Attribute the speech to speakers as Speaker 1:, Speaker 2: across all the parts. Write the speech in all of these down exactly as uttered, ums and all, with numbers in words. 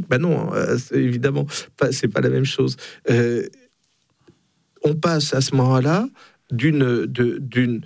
Speaker 1: Ben non, euh, c'est évidemment, pas, c'est pas la même chose. Euh, on passe à ce moment-là d'une, de, d'une,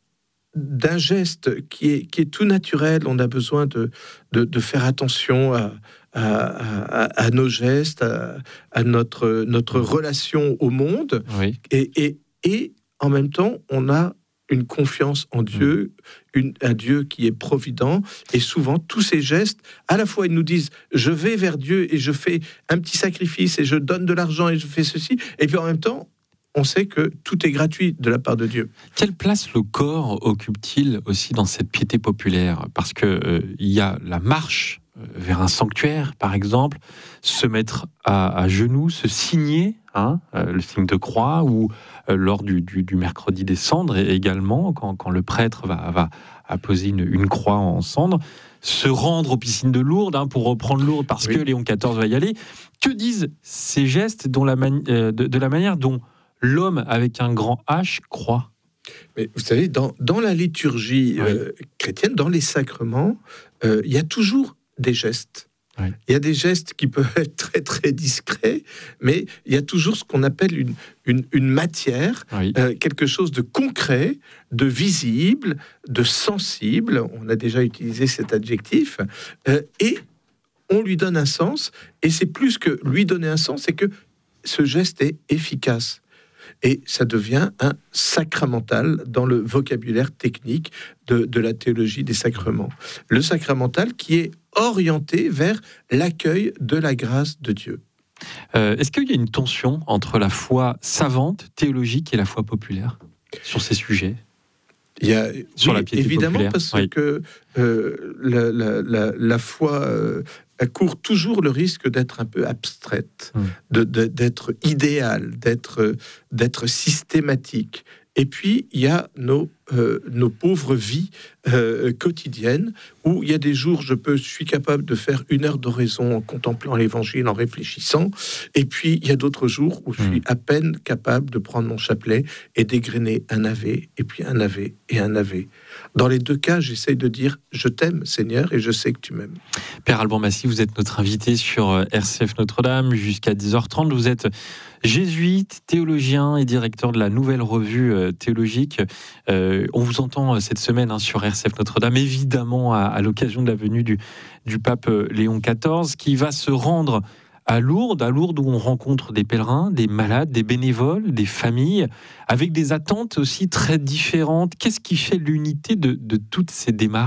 Speaker 1: d'un geste qui est, qui est tout naturel. On a besoin de, de, de faire attention à, à, à, à nos gestes, à, à notre, notre relation au monde.
Speaker 2: Oui.
Speaker 1: Et, et, et en même temps, on a une confiance en Dieu, une, un Dieu qui est provident. Et souvent, tous ces gestes, à la fois, ils nous disent « je vais vers Dieu et je fais un petit sacrifice et je donne de l'argent et je fais ceci ». Et puis en même temps, on sait que tout est gratuit de la part de Dieu.
Speaker 2: Quelle place le corps occupe-t-il aussi dans cette piété populaire ? Parce qu'il euh, y a la marche vers un sanctuaire, par exemple, se mettre à, à genoux, se signer, hein, euh, le signe de croix, ou euh, lors du, du, du mercredi des cendres, et également, quand, quand le prêtre va, va apposer une, une croix en cendres, se rendre aux piscines de Lourdes, hein, pour reprendre Lourdes, parce oui. que Léon quatorze va y aller. Que disent ces gestes dont la mani- euh, de, de la manière dont l'homme avec un grand H croit?
Speaker 1: Mais vous savez, dans, dans la liturgie oui. euh, chrétienne, dans les sacrements, euh, il y a toujours des gestes. Oui. Il y a des gestes qui peuvent être très très discrets, mais il y a toujours ce qu'on appelle une, une, une matière, oui. euh, quelque chose de concret, de visible, de sensible. On a déjà utilisé cet adjectif, euh, et on lui donne un sens, et c'est plus que lui donner un sens, c'est que ce geste est efficace. Et ça devient un sacramental dans le vocabulaire technique de, de la théologie des sacrements. Le sacramental qui est orienté vers l'accueil de la grâce de Dieu.
Speaker 2: Euh, est-ce qu'il y a une tension entre la foi savante, théologique, et la foi populaire sur ces sujets ?
Speaker 1: Il y a,
Speaker 2: sur
Speaker 1: oui,
Speaker 2: la piété
Speaker 1: évidemment,
Speaker 2: populaire.
Speaker 1: parce
Speaker 2: oui.
Speaker 1: que euh, la, la, la, la foi euh, court toujours le risque d'être un peu abstraite, mmh. de, de, d'être idéale, d'être, d'être systématique. Et puis, il y a nos, euh, nos pauvres vies euh, quotidiennes, où il y a des jours, je, peux, je suis capable de faire une heure d'oraison en contemplant l'Évangile, en réfléchissant. Et puis, il y a d'autres jours où je suis à peine capable de prendre mon chapelet et d'égrener un ave, et puis un ave, et un ave. Dans les deux cas, j'essaye de dire « Je t'aime, Seigneur, et je sais que tu m'aimes ».
Speaker 2: Père Alban Massy, vous êtes notre invité sur R C F Notre-Dame jusqu'à dix heures trente. Vous êtes jésuite, théologien et directeur de la Nouvelle Revue Théologique. Euh, on vous entend cette semaine hein, sur R C F Notre-Dame, évidemment à, à l'occasion de la venue du, du pape Léon quatorze, qui va se rendre à Lourdes, à Lourdes où on rencontre des pèlerins, des malades, des bénévoles, des familles, avec des attentes aussi très différentes. Qu'est-ce qui fait l'unité de, de toutes ces démarches ?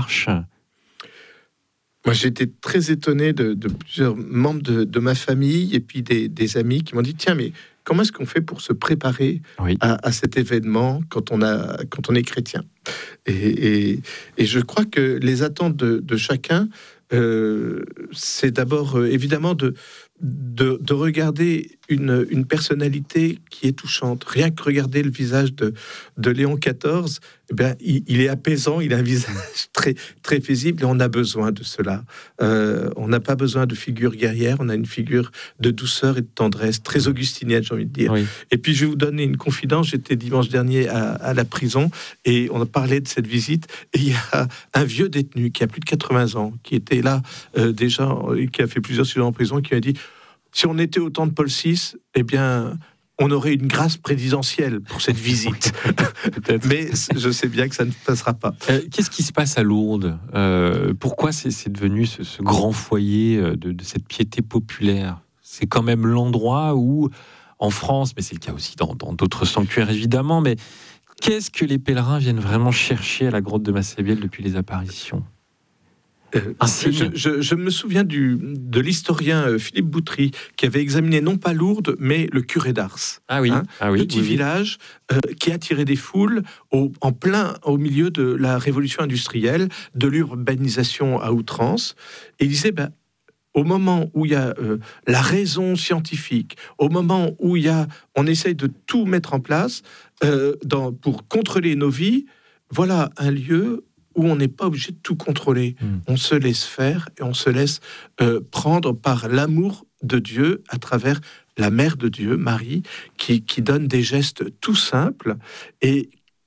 Speaker 1: Moi, j'ai été très étonné de, de plusieurs membres de, de ma famille et puis des, des amis qui m'ont dit « Tiens, mais comment est-ce qu'on fait pour se préparer oui. à, à cet événement quand on, a, quand on est chrétien ?» et, et, et je crois que les attentes de, de chacun, euh, c'est d'abord euh, évidemment de, de, de regarder une, une personnalité qui est touchante. Rien que regarder le visage de, de Léon quatorze, eh bien, il, il est apaisant, il a un visage très, très paisible et on a besoin de cela. Euh, on n'a pas besoin de figure guerrière, on a une figure de douceur et de tendresse, très augustinienne, j'ai envie de dire. Oui. Et puis, je vais vous donner une confidence. J'étais dimanche dernier à, à la prison et on a parlé de cette visite. Et il y a un vieux détenu qui a plus de quatre-vingts ans, qui était là euh, déjà, qui a fait plusieurs séjours en prison, qui m'a dit « Si on était au temps de Paul six, eh bien... on aurait une grâce présidentielle pour cette visite. » Mais je sais bien que ça ne passera pas.
Speaker 2: Euh, qu'est-ce qui se passe à Lourdes ? euh, Pourquoi c'est, c'est devenu ce, ce grand foyer de, de cette piété populaire ? C'est quand même l'endroit où, en France, mais c'est le cas aussi dans, dans d'autres sanctuaires évidemment, mais qu'est-ce que les pèlerins viennent vraiment chercher à la grotte de Massabielle depuis les apparitions ?
Speaker 1: Euh, je, je, je me souviens du, de l'historien euh, Philippe Boutry qui avait examiné non pas Lourdes mais le curé d'Ars,
Speaker 2: ah oui,
Speaker 1: hein,
Speaker 2: ah oui,
Speaker 1: petit
Speaker 2: oui,
Speaker 1: village euh, qui attirait des foules au, en plein au milieu de la révolution industrielle, de l'urbanisation à outrance. Et il disait ben, au moment où il y a euh, la raison scientifique, au moment où il y a, on essaye de tout mettre en place euh, dans, pour contrôler nos vies, voilà un lieu où on n'est pas obligé de tout contrôler. Mmh. On se laisse faire et on se laisse euh, prendre par l'amour de Dieu à travers la mère de Dieu, Marie, qui, qui donne des gestes tout simples et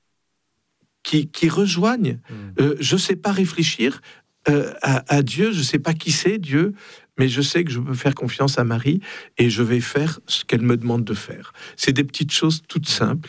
Speaker 1: qui, qui rejoignent. Mmh. Euh, je ne sais pas réfléchir euh, à, à Dieu, je ne sais pas qui c'est Dieu, mais je sais que je peux faire confiance à Marie et je vais faire ce qu'elle me demande de faire. C'est des petites choses toutes simples,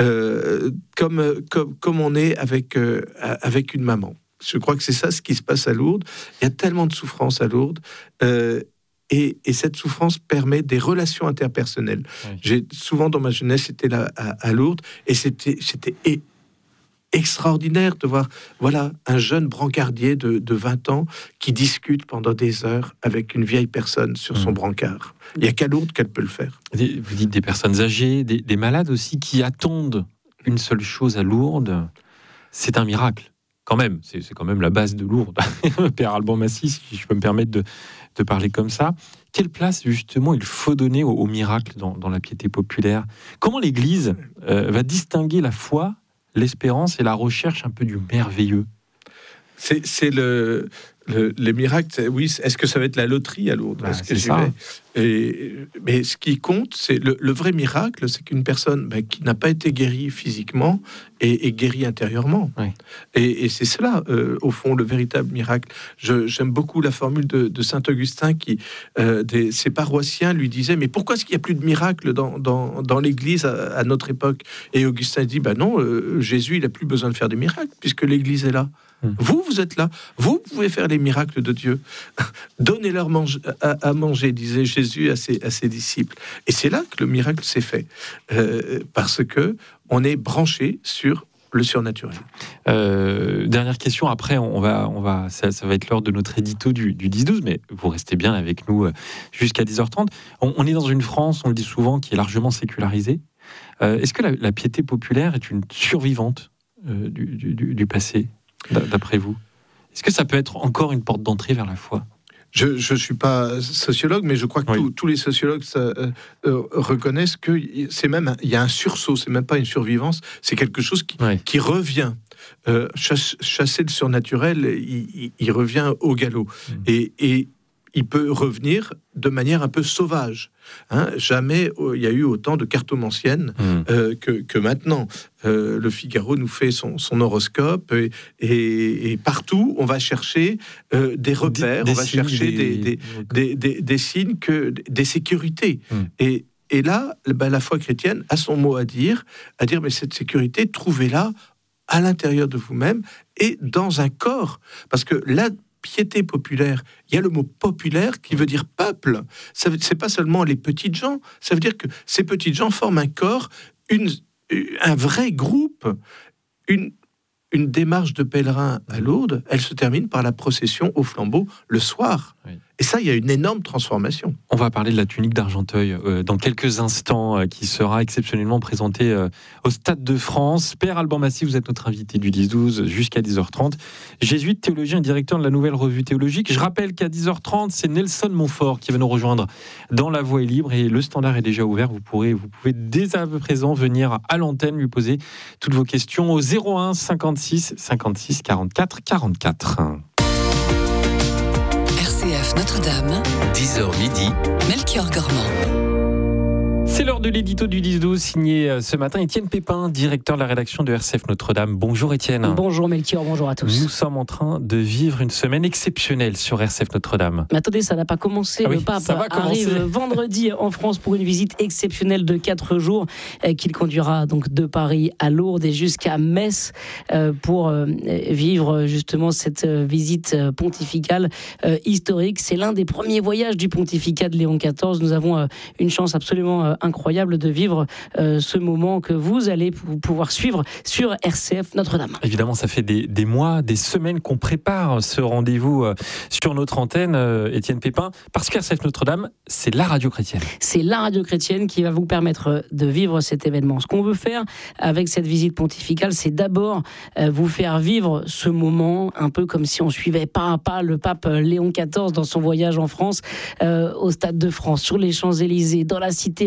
Speaker 1: euh, comme, comme, comme on est avec, euh, avec une maman. Je crois que c'est ça ce qui se passe à Lourdes. Il y a tellement de souffrance à Lourdes. Euh, Et, et cette souffrance permet des relations interpersonnelles. Oui. J'ai souvent dans ma jeunesse été là à, à Lourdes et c'était, c'était e- extraordinaire de voir, voilà, un jeune brancardier de, de vingt ans qui discute pendant des heures avec une vieille personne sur mmh. son brancard. Il n'y a qu'à Lourdes qu'elle peut le faire.
Speaker 2: Vous dites des personnes âgées, des, des malades aussi qui attendent une seule chose à Lourdes, c'est un miracle. Quand même, c'est, c'est quand même la base de Lourdes. Père Alban Massy, si je peux me permettre de, de parler comme ça. Quelle place, justement, il faut donner au, au miracle dans, dans la piété populaire ? Comment l'Église euh, va distinguer la foi, l'espérance et la recherche un peu du merveilleux ?
Speaker 1: C'est, c'est le, le, les miracles, oui. Est-ce que ça va être la loterie à Lourdes ?
Speaker 2: Bah,
Speaker 1: Est-ce que
Speaker 2: c'est
Speaker 1: j'y
Speaker 2: ça.
Speaker 1: vais ? Et, mais ce qui compte, c'est le, le vrai miracle, c'est qu'une personne ben, qui n'a pas été guérie physiquement est, est guérie intérieurement.
Speaker 2: Oui.
Speaker 1: Et, et c'est cela, euh, au fond, le véritable miracle. Je, j'aime beaucoup la formule de, de saint Augustin qui, euh, des, ses paroissiens lui disaient, mais pourquoi est-ce qu'il n'y a plus de miracles dans, dans, dans l'Église à, à notre époque ? Et Augustin dit, ben non, euh, Jésus, il n'a plus besoin de faire des miracles puisque l'Église est là. Hum. Vous, vous êtes là. Vous pouvez faire les miracles de Dieu. Donnez-leur mange, à, à manger, disait Jésus à ses, à ses disciples. Et c'est là que le miracle s'est fait. Euh, parce que on est branché sur le surnaturel.
Speaker 2: Euh, dernière question, après on va, on va, ça, ça va être l'heure de notre édito du, du dix douze, mais vous restez bien avec nous jusqu'à dix heures trente. On, on est dans une France, on le dit souvent, qui est largement sécularisée. Euh, est-ce que la, la piété populaire est une survivante euh, du, du, du passé ? D'après vous, est-ce que ça peut être encore une porte d'entrée vers la foi ?
Speaker 1: Je ne suis pas sociologue, mais je crois que oui. tous, tous les sociologues ça, euh, euh, reconnaissent que c'est même il y a un sursaut, c'est même pas une survivance, c'est quelque chose qui, oui. qui revient. Euh, chasse, chasser le surnaturel, il, il, il revient au galop. Mmh. Et, et il peut revenir de manière un peu sauvage. Hein, jamais oh, il y a eu autant de cartomanciennes mmh. euh, que, que maintenant. Euh, le Figaro nous fait son, son horoscope et, et, et partout on va chercher euh, des repères, des, des on va signes, chercher des, des, des, des, des signes, que, des sécurités. Mmh. Et, et là, ben, la foi chrétienne a son mot à dire, à dire mais cette sécurité, trouvez-la à l'intérieur de vous-même et dans un corps. Parce que là, piété populaire, il y a le mot populaire qui veut dire peuple. Ça, c'est pas seulement les petites gens, ça veut dire que ces petites gens forment un corps, une, un vrai groupe, une, une démarche de pèlerin à Lourdes, elle se termine par la procession au flambeau le soir. Oui. Et ça, il y a une énorme transformation.
Speaker 2: On va parler de la tunique d'Argenteuil euh, dans quelques instants, euh, qui sera exceptionnellement présentée euh, au Stade de France. Père Alban Massy, vous êtes notre invité du dix douze jusqu'à dix heures trente. Jésuite, théologien et directeur de la Nouvelle Revue Théologique. Je rappelle qu'à dix heures trente, c'est Nelson Montfort qui va nous rejoindre dans La Voix est libre et le standard est déjà ouvert. Vous pourrez, vous pouvez dès à présent venir à l'antenne lui poser toutes vos questions au zéro un cinquante-six cinquante-six quarante-quatre quarante-quatre.
Speaker 3: R C F Notre-Dame,
Speaker 4: dix heures midi,
Speaker 3: Melchior Gormand.
Speaker 2: C'est l'heure de l'édito du dix douze, signé ce matin Étienne Pépin, directeur de la rédaction de R C F Notre-Dame. Bonjour Étienne.
Speaker 5: Bonjour Melchior, bonjour à tous.
Speaker 2: Nous sommes en train de vivre une semaine exceptionnelle sur R C F Notre-Dame.
Speaker 5: Mais attendez, ça n'a pas commencé. Ah oui, le pape arrive vendredi en France pour une visite exceptionnelle de quatre jours euh, qu'il conduira donc de Paris à Lourdes et jusqu'à Metz euh, pour euh, vivre justement cette euh, visite pontificale euh, historique. C'est l'un des premiers voyages du pontificat de Léon quatorze. Nous avons euh, une chance absolument euh, incroyable de vivre euh, ce moment que vous allez p- pouvoir suivre sur R C F Notre-Dame.
Speaker 2: Évidemment, ça fait des, des mois, des semaines qu'on prépare ce rendez-vous euh, sur notre antenne, euh, Étienne Pépin, parce que R C F Notre-Dame, c'est la radio chrétienne.
Speaker 5: C'est la radio chrétienne qui va vous permettre de vivre cet événement. Ce qu'on veut faire avec cette visite pontificale, c'est d'abord euh, vous faire vivre ce moment, un peu comme si on suivait pas à pas le pape Léon quatorze dans son voyage en France, euh, au Stade de France, sur les Champs-Élysées, dans la cité mariale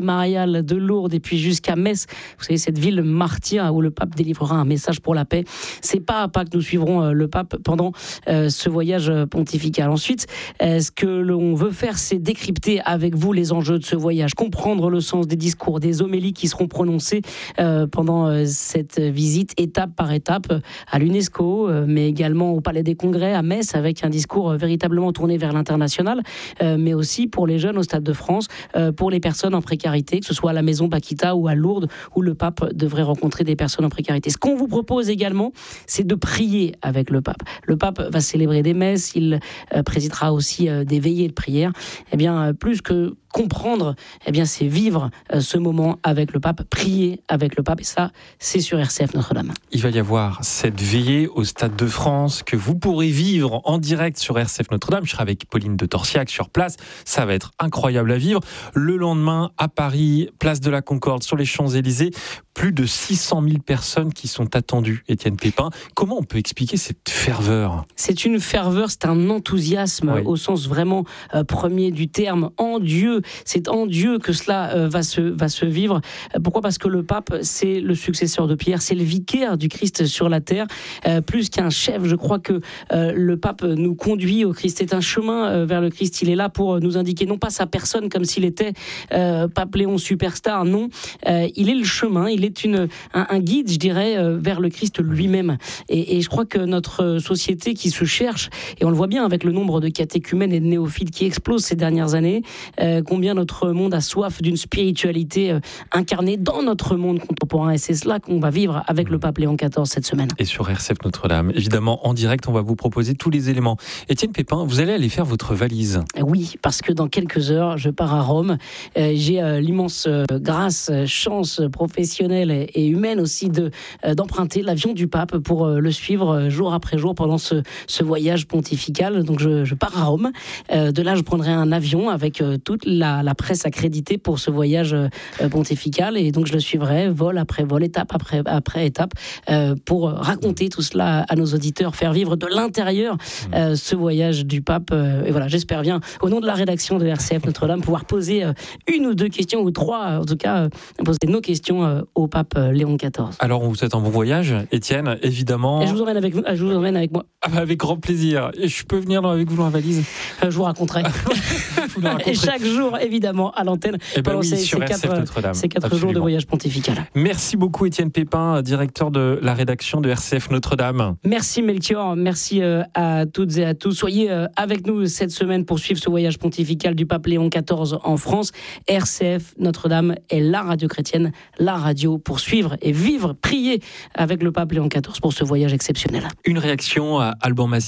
Speaker 5: cathédrale de Lourdes et puis jusqu'à Metz. Vous savez, cette ville martyre où le pape délivrera un message pour la paix. C'est pas à pas que nous suivrons euh, le pape pendant euh, ce voyage pontifical. Ensuite, euh, ce que l'on veut faire, c'est décrypter avec vous les enjeux de ce voyage, comprendre le sens des discours, des homélies qui seront prononcées euh, pendant euh, cette visite, étape par étape, euh, à l'UNESCO, euh, mais également au Palais des Congrès, à Metz, avec un discours euh, véritablement tourné vers l'international, euh, mais aussi pour les jeunes au Stade de France, euh, pour les personnes en précarité, que ce soit à la Maison Paquita ou à Lourdes, où le pape devrait rencontrer des personnes en précarité. Ce qu'on vous propose également, c'est de prier avec le pape. Le pape va célébrer des messes, il euh, présidera aussi euh, des veillées de prière. Eh bien, euh, plus que comprendre, eh bien, c'est vivre euh, ce moment avec le pape, prier avec le pape, et ça, c'est sur R C F Notre-Dame.
Speaker 2: Il va y avoir cette veillée au Stade de France que vous pourrez vivre en direct sur R C F Notre-Dame. Je serai avec Pauline de Torsiac sur place. Ça va être incroyable à vivre. Le lendemain, à Paris, place de la Concorde, sur les Champs-Élysées, plus de six cent mille personnes qui sont attendues, Étienne Pépin. Comment on peut expliquer cette ferveur ?
Speaker 5: C'est une ferveur, c'est un enthousiasme, oui, au sens vraiment euh, premier du terme, en Dieu. C'est en Dieu que cela euh, va, se, va se vivre. Pourquoi ? Parce que le pape, c'est le successeur de Pierre, c'est le vicaire du Christ sur la terre. Euh, plus qu'un chef, je crois que euh, le pape nous conduit au Christ. C'est un chemin euh, vers le Christ. Il est là pour nous indiquer, non pas sa personne comme s'il était euh, pape Léon superstar, non. Euh, il est le chemin, il est une, un, un guide, je dirais, euh, vers le Christ lui-même. Et, et je crois que notre société qui se cherche, et on le voit bien avec le nombre de catéchumènes et de néophytes qui explosent ces dernières années, euh, combien notre monde a soif d'une spiritualité euh, incarnée dans notre monde contemporain. Et c'est cela qu'on va vivre avec le pape Léon quatorze cette semaine.
Speaker 2: Et sur R C F Notre-Dame, évidemment, en direct, on va vous proposer tous les éléments. Étienne Pépin, vous allez aller faire votre valise.
Speaker 5: Oui, parce que dans quelques heures, je pars à Rome. Euh, j'ai euh, l'immense euh, grâce, chance professionnelle et, et humaine aussi de, euh, d'emprunter l'avion du pape pour euh, le suivre euh, jour après jour pendant ce, ce voyage pontifical. Donc je, je pars à Rome. Euh, de là, je prendrai un avion avec euh, toute la, la presse accréditée pour ce voyage euh, pontifical. Et donc je le suivrai vol après vol, étape après, après étape, euh, pour raconter tout cela à nos auditeurs, faire vivre de l'intérieur euh, ce voyage du pape. Euh, et voilà, j'espère bien, au nom de la rédaction de R C F Notre-Dame, pouvoir poser euh, une ou deux questions, ou trois, en tout cas, euh, poser nos questions euh, au pape euh, Léon quatorze.
Speaker 2: Alors, on vous souhaite un bon voyage, Étienne, évidemment.
Speaker 5: Et je vous emmène avec, vous, je vous emmène avec moi.
Speaker 2: Ah bah avec grand plaisir. Et je peux venir avec vous dans la valise ?
Speaker 5: euh, Je vous raconterai. vous Et chaque jour, évidemment, à l'antenne,
Speaker 2: eh ben
Speaker 5: pendant
Speaker 2: oui,
Speaker 5: ces,
Speaker 2: sur
Speaker 5: ces quatre, ces quatre jours de voyage pontifical.
Speaker 2: Merci beaucoup, Étienne Pépin, directeur de la rédaction de R C F Notre-Dame.
Speaker 5: Merci Melchior, merci euh, à toutes et à tous. Soyez euh, avec nous cette semaine pour suivre ce voyage pontifical du pape Léon quatorze en France. R C F Notre-Dame est la radio chrétienne, la radio pour suivre et vivre, prier avec le pape Léon quatorze pour ce voyage exceptionnel.
Speaker 2: Une réaction à Alban Massy ?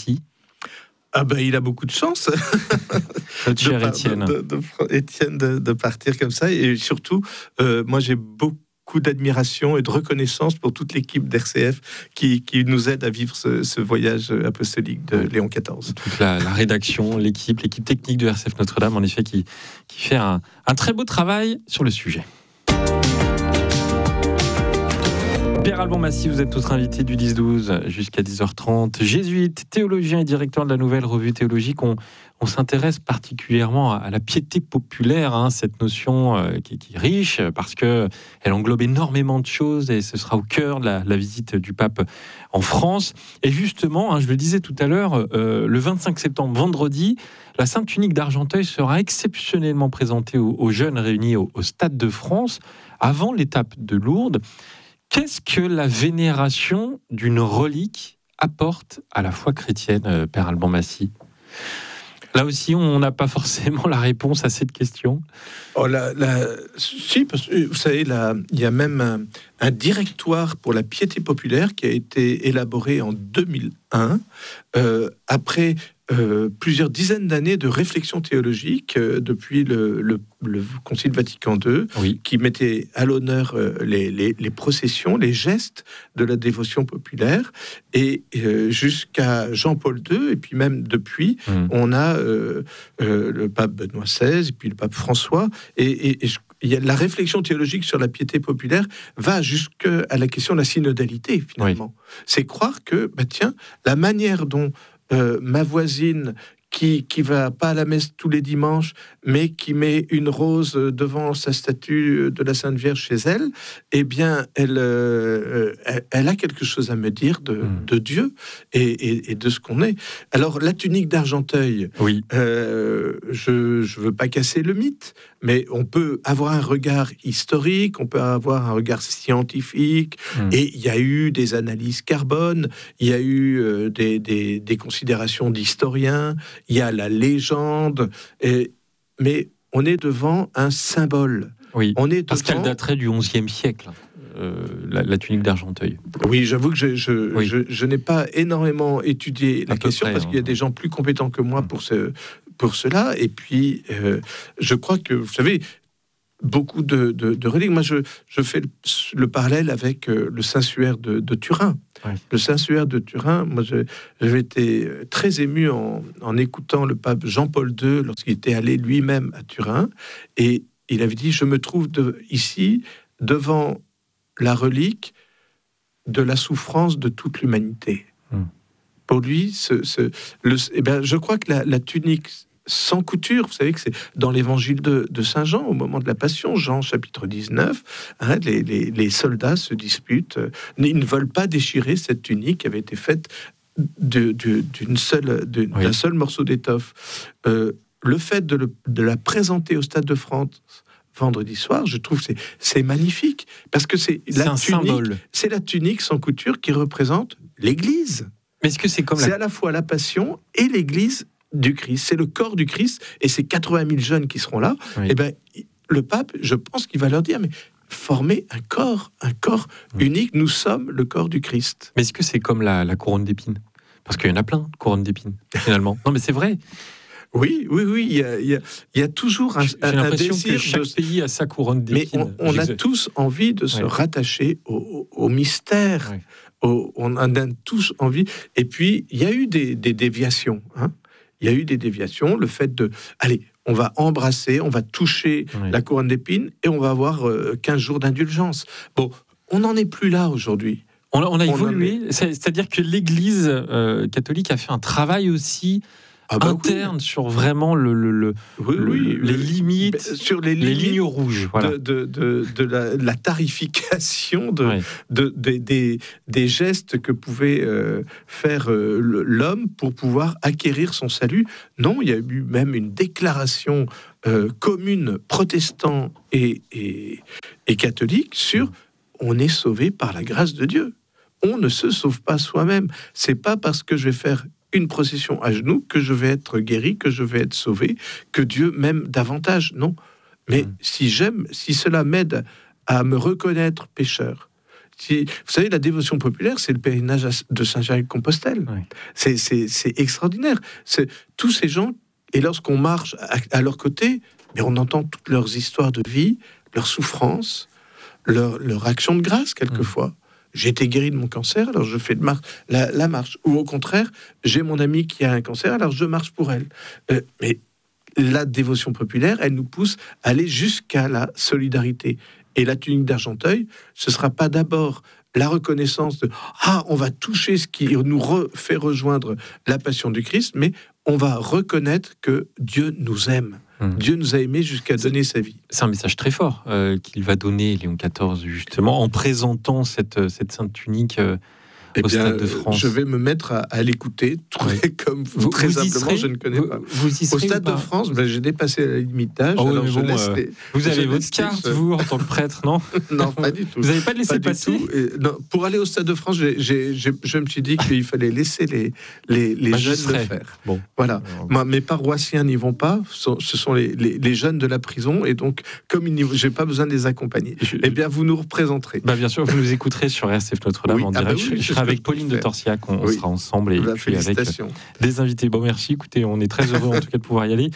Speaker 1: Ah ben, il a beaucoup de chance,
Speaker 2: Notre cher
Speaker 1: de,
Speaker 2: Étienne.
Speaker 1: de, de, de, Étienne de, de partir comme ça. Et surtout, euh, moi j'ai beaucoup d'admiration et de reconnaissance pour toute l'équipe d'R C F qui, qui nous aide à vivre ce, ce voyage apostolique de Léon quatorze.
Speaker 2: Toute la, la rédaction, l'équipe, l'équipe technique de R C F Notre-Dame, en effet, qui, qui fait un, un très beau travail sur le sujet. Père Alban Massy, vous êtes notre invité du dix douze jusqu'à dix heures trente. Jésuite, théologien et directeur de la Nouvelle Revue Théologique, on, on s'intéresse particulièrement à la piété populaire, hein, cette notion euh, qui, qui est riche parce qu'elle englobe énormément de choses et ce sera au cœur de la, la visite du pape en France. Et justement, hein, je le disais tout à l'heure, euh, le vingt-cinq septembre, vendredi, la Sainte Tunique d'Argenteuil sera exceptionnellement présentée aux, aux jeunes réunis au, au Stade de France avant l'étape de Lourdes. Qu'est-ce que la vénération d'une relique apporte à la foi chrétienne, euh, Père Alban Massy ? Là aussi, on n'a pas forcément la réponse à cette question.
Speaker 1: Oh, la, la, si, parce que vous savez, là, il y a même un, un directoire pour la piété populaire qui a été élaboré en deux mille un, euh, après euh, plusieurs dizaines d'années de réflexion théologique euh, depuis le, le, le Concile Vatican deux, oui, qui mettait à l'honneur euh, les, les, les processions, les gestes de la dévotion populaire, et euh, jusqu'à Jean-Paul deux, et puis même depuis, mmh. on a euh, euh, le pape Benoît seize, et puis le pape François, et, et, et je, il y a la réflexion théologique sur la piété populaire va jusqu'à la question de la synodalité, finalement. Oui. C'est croire que, bah tiens, la manière dont euh, ma voisine qui qui va pas à la messe tous les dimanches, mais qui met une rose devant sa statue de la Sainte Vierge chez elle, eh bien, elle, euh, elle, elle a quelque chose à me dire de, mmh. de Dieu et, et, et de ce qu'on est. Alors, la tunique d'Argenteuil,
Speaker 2: oui.
Speaker 1: euh, je je veux pas casser le mythe, mais on peut avoir un regard historique, on peut avoir un regard scientifique, mmh. et il y a eu des analyses carbone, il y a eu euh, des, des, des considérations d'historiens, il y a la légende, et, mais on est devant un symbole.
Speaker 2: Oui,
Speaker 1: on est
Speaker 2: parce
Speaker 1: devant...
Speaker 2: qu'elle daterait du onzième siècle, euh, la, la tunique d'Argenteuil.
Speaker 1: Oui, j'avoue que je, je,
Speaker 2: oui.
Speaker 1: je, je n'ai pas énormément étudié la question, près, parce qu'il y a
Speaker 2: hein.
Speaker 1: des gens plus compétents que moi pour, ce, pour cela. Et puis, euh, je crois que, vous savez, beaucoup de, de, de reliques. Moi, je, je fais le, le parallèle avec euh, le Saint-Suaire de, de Turin. Oui. Le Saint-Suaire de Turin, moi, je, j'avais été très ému en, en écoutant le pape Jean-Paul deux lorsqu'il était allé lui-même à Turin. Et il avait dit, je me trouve de, ici devant la relique de la souffrance de toute l'humanité. Hum. Pour lui, ce, ce, le, eh bien, je crois que la, la tunique sans couture, vous savez que c'est dans l'évangile de, de Saint Jean, au moment de la Passion, Jean chapitre dix-neuf, hein, les, les, les soldats se disputent, euh, ils ne veulent pas déchirer cette tunique qui avait été faite de, de, d'une seule, de, oui. d'un seul morceau d'étoffe. Euh, le fait de, le, de la présenter au Stade de France vendredi soir, je trouve que c'est, c'est magnifique, parce que c'est,
Speaker 2: c'est
Speaker 1: la
Speaker 2: un
Speaker 1: tunique,
Speaker 2: symbole.
Speaker 1: C'est la tunique sans couture qui représente l'Église.
Speaker 2: Mais est-ce que c'est comme
Speaker 1: c'est
Speaker 2: la...
Speaker 1: à la fois la Passion et l'Église du Christ, c'est le corps du Christ, et ces quatre-vingt mille jeunes qui seront là, oui. et ben le pape, je pense qu'il va leur dire, mais formez un corps, un corps oui. unique, nous sommes le corps du Christ.
Speaker 2: Mais est-ce que c'est comme la, la couronne d'épines ? Parce qu'il y en a plein de couronnes d'épines, finalement. Non, mais c'est vrai.
Speaker 1: Oui, oui, oui, il y a, il y a, il y a toujours un,
Speaker 2: J'ai
Speaker 1: un,
Speaker 2: l'impression
Speaker 1: un désir
Speaker 2: que chaque
Speaker 1: de...
Speaker 2: pays a sa couronne d'épines.
Speaker 1: Mais on, on a tous envie de se ouais. rattacher au, au mystère. Ouais. Au, on en a tous envie. Et puis, il y a eu des, des déviations, hein. Il y a eu des déviations, le fait de... Allez, on va embrasser, on va toucher oui. la couronne d'épines et on va avoir euh, quinze jours d'indulgence. Bon, on n'en est plus là aujourd'hui.
Speaker 2: On a, on a évolué, on est... c'est-à-dire que l'Église euh, catholique a fait un travail aussi ah bah interne oui. sur vraiment le, le, le,
Speaker 1: oui,
Speaker 2: le
Speaker 1: oui,
Speaker 2: les
Speaker 1: oui.
Speaker 2: limites,
Speaker 1: sur les,
Speaker 2: les
Speaker 1: lignes
Speaker 2: rouges voilà.
Speaker 1: de, de, de, de, la, de la tarification de, oui. de, de, des, des gestes que pouvait euh, faire euh, l'homme pour pouvoir acquérir son salut. Non, il y a eu même une déclaration euh, commune protestant et, et, et catholique sur on est sauvé par la grâce de Dieu. On ne se sauve pas soi-même. C'est pas parce que je vais faire une procession à genoux que je vais être guéri, que je vais être sauvé, que Dieu m'aime davantage. Non. Mais mmh. si j'aime, si cela m'aide à me reconnaître pécheur, si, vous savez, la dévotion populaire, c'est le pèlerinage de Saint-Jacques-de-Compostelle. Oui. C'est, c'est, c'est extraordinaire. C'est tous ces gens, et lorsqu'on marche à, à leur côté, mais on entend toutes leurs histoires de vie, leurs souffrances, leur, leur action de grâce, quelquefois. Mmh. J'ai été guéri de mon cancer, alors je fais de mar- la, la marche. Ou au contraire, j'ai mon ami qui a un cancer, alors je marche pour elle. Euh, mais la dévotion populaire, elle nous pousse à aller jusqu'à la solidarité. Et la tunique d'Argenteuil, ce ne sera pas d'abord la reconnaissance de « Ah, on va toucher ce qui nous re- fait rejoindre la passion du Christ », mais on va reconnaître que Dieu nous aime. Mmh. Dieu nous a aimés jusqu'à
Speaker 2: c'est,
Speaker 1: donner sa vie.
Speaker 2: C'est un message très fort euh, qu'il va donner, Léon quatorze, justement, en présentant cette, cette sainte tunique euh,
Speaker 1: eh
Speaker 2: au
Speaker 1: bien,
Speaker 2: Stade de France.
Speaker 1: Je vais me mettre à, à l'écouter, oui. comme vous,
Speaker 2: vous
Speaker 1: très
Speaker 2: vous
Speaker 1: simplement,
Speaker 2: serez,
Speaker 1: je ne connais
Speaker 2: vous,
Speaker 1: pas.
Speaker 2: Vous y serez
Speaker 1: au Stade de France, ben, j'ai dépassé la limite d'âge.
Speaker 2: Oh,
Speaker 1: alors je
Speaker 2: bon,
Speaker 1: laisse
Speaker 2: euh,
Speaker 1: les,
Speaker 2: vous avez
Speaker 1: je
Speaker 2: votre carte,
Speaker 1: les,
Speaker 2: vous, en tant que prêtre, non?
Speaker 1: Non, pas du tout.
Speaker 2: Vous n'avez pas de laisser
Speaker 1: pas
Speaker 2: passer
Speaker 1: Et, non, pour aller au Stade de France, j'ai, j'ai, j'ai, je me suis dit qu'il fallait laisser les, les, les jeunes le faire. Bon. Voilà. Alors, Moi, mes paroissiens n'y vont pas. Ce sont les, les, les jeunes de la prison. Et donc, comme je n'ai pas besoin de les accompagner, je, eh bien, vous nous représenterez.
Speaker 2: Bah, bien sûr, vous nous écouterez sur R C F Notre-Dame oui, en direct. Ah bah oui, je, je serai avec Pauline de Torsiac. On, oui. on sera ensemble et
Speaker 1: bah,
Speaker 2: puis avec des invités. Bon, merci. Écoutez, on est très heureux en tout cas de pouvoir y aller.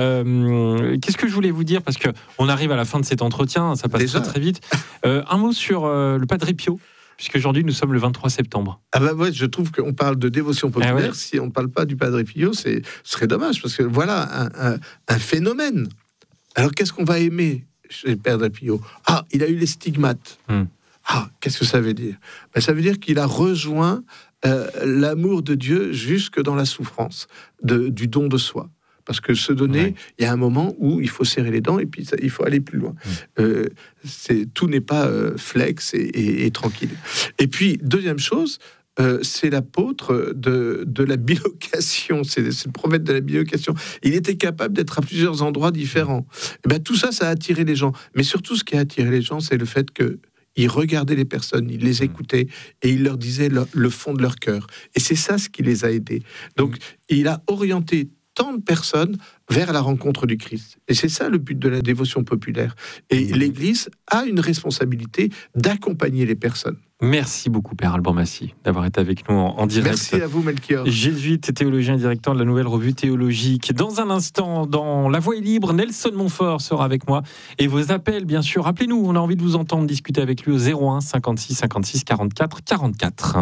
Speaker 2: Euh, qu'est-ce que je voulais vous dire, parce que on arrive à la fin de cet entretien, ça passe Déjà. très très vite. Euh, un mot sur euh, le Padre Pio, puisqu'aujourd'hui nous sommes le vingt-trois septembre.
Speaker 1: Ah bah ouais, je trouve qu'on parle de dévotion populaire. Ah ouais. Si on ne parle pas du Padre Pio, c'est, ce serait dommage, parce que voilà un, un, un phénomène. Alors qu'est-ce qu'on va aimer chez le Padre Pio? Ah, il a eu les stigmates. Hmm. Ah, qu'est-ce que ça veut dire? Ben, ça veut dire qu'il a rejoint euh, l'amour de Dieu jusque dans la souffrance, de, du don de soi. Parce que se donner, ouais. il y a un moment où il faut serrer les dents et puis ça, il faut aller plus loin. Mmh. Euh, c'est, tout n'est pas euh, flex et, et, et tranquille. Et puis, deuxième chose, euh, c'est l'apôtre de, de la bilocation, c'est, c'est le prophète de la bilocation. Il était capable d'être à plusieurs endroits différents. Et ben, tout ça, ça a attiré les gens. Mais surtout, ce qui a attiré les gens, c'est le fait que il regardait les personnes, il les écoutait et il leur disait le, le fond de leur cœur. Et c'est ça ce qui les a aidés. Donc, mmh. il a orienté tant de personnes vers la rencontre du Christ. Et c'est ça le but de la dévotion populaire. Et l'Église a une responsabilité d'accompagner les personnes.
Speaker 2: Merci beaucoup, Père Alban Massy, d'avoir été avec nous en, en direct.
Speaker 1: Merci à vous, Melchior.
Speaker 2: Jésuite et théologien et directeur de la Nouvelle Revue Théologique. Dans un instant, dans La Voix est libre, Nelson Montfort sera avec moi. Et vos appels, bien sûr. Rappelez-nous, on a envie de vous entendre discuter avec lui au zéro un cinquante-six cinquante-six quarante-quatre quarante-quatre.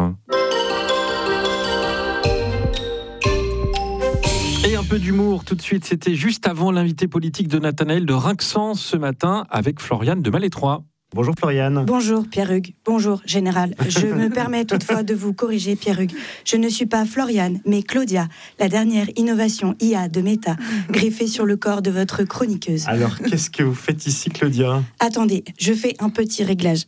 Speaker 2: Et un peu d'humour tout de suite, c'était juste avant l'invité politique de Nathanaël de Rinxan ce matin avec Floriane de Malétroit.
Speaker 4: Bonjour Floriane.
Speaker 6: Bonjour Pierre-Hugues. Bonjour Général. Je me permets toutefois de vous corriger Pierre-Hugues. Je ne suis pas Floriane, mais Claudia, la dernière innovation I A de Meta, greffée sur le corps de votre chroniqueuse.
Speaker 4: Alors qu'est-ce que vous faites ici Claudia ?
Speaker 6: Attendez, je fais un petit réglage.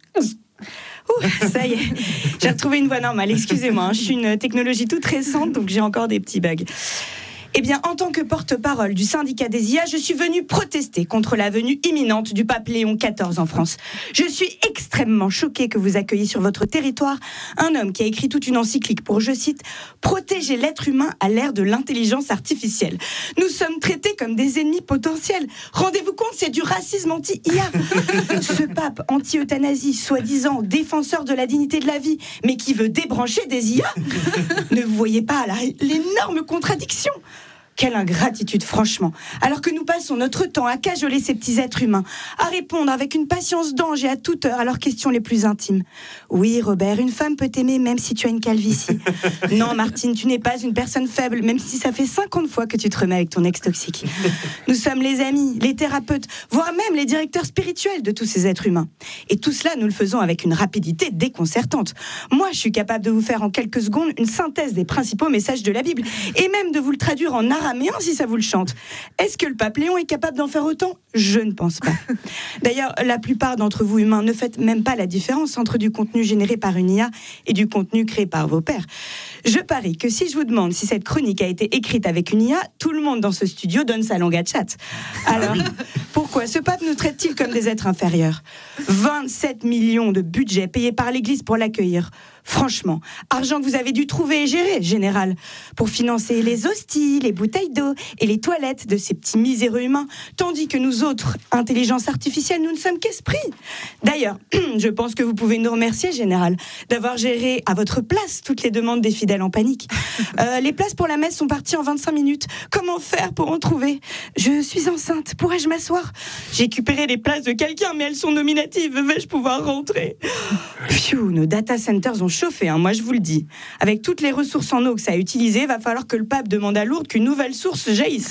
Speaker 6: Ouh, ça y est, j'ai retrouvé une voix normale, excusez-moi, hein, je suis une technologie toute récente, donc j'ai encore des petits bugs. Eh bien, en tant que porte-parole du syndicat des I A, je suis venue protester contre la venue imminente du pape Léon quatorze en France. Je suis extrêmement choquée que vous accueilliez sur votre territoire un homme qui a écrit toute une encyclique pour, je cite, « protéger l'être humain à l'ère de l'intelligence artificielle ». Nous sommes traités comme des ennemis potentiels. Rendez-vous compte, c'est du racisme anti-I A. Ce pape anti-euthanasie, soi-disant défenseur de la dignité de la vie, mais qui veut débrancher des I A. Ne vous voyez pas là l'énorme contradiction ? Quelle ingratitude, franchement. Alors que nous passons notre temps à cajoler ces petits êtres humains, à répondre avec une patience d'ange et à toute heure à leurs questions les plus intimes. Oui, Robert, une femme peut t'aimer même si tu as une calvitie. Non, Martine, tu n'es pas une personne faible, même si ça fait cinquante fois que tu te remets avec ton ex toxique. Nous sommes les amis, les thérapeutes, voire même les directeurs spirituels de tous ces êtres humains. Et tout cela, nous le faisons avec une rapidité déconcertante. Moi, je suis capable de vous faire en quelques secondes une synthèse des principaux messages de la Bible, et même de vous le traduire en arabe. Mais si ça vous le chante. Est-ce que le pape Léon est capable d'en faire autant ? Je ne pense pas. D'ailleurs, la plupart d'entre vous humains ne faites même pas la différence entre du contenu généré par une I A et du contenu créé par vos pairs. Je parie que si je vous demande si cette chronique a été écrite avec une I A, tout le monde dans ce studio donne sa langue à chat. Alors, pourquoi ce pape nous traite-t-il comme des êtres inférieurs ? vingt-sept millions de budget payés par l'Église pour l'accueillir. Franchement, argent que vous avez dû trouver et gérer, Général, pour financer les hosties, les bouteilles d'eau et les toilettes de ces petits miséreux humains, tandis que nous autres, intelligence artificielle, nous ne sommes qu'esprits. D'ailleurs, je pense que vous pouvez nous remercier, Général, d'avoir géré à votre place toutes les demandes des fidèles en panique. Euh, les places pour la messe sont parties en vingt-cinq minutes. Comment faire pour en trouver ? Je suis enceinte, pourrais-je m'asseoir ? J'ai récupéré les places de quelqu'un, mais elles sont nominatives. Vais-je pouvoir rentrer ? Pfiou, nos data centers ont chauffé, hein, moi je vous le dis. Avec toutes les ressources en eau que ça a utilisées, va falloir que le pape demande à Lourdes qu'une nouvelle source jaillisse.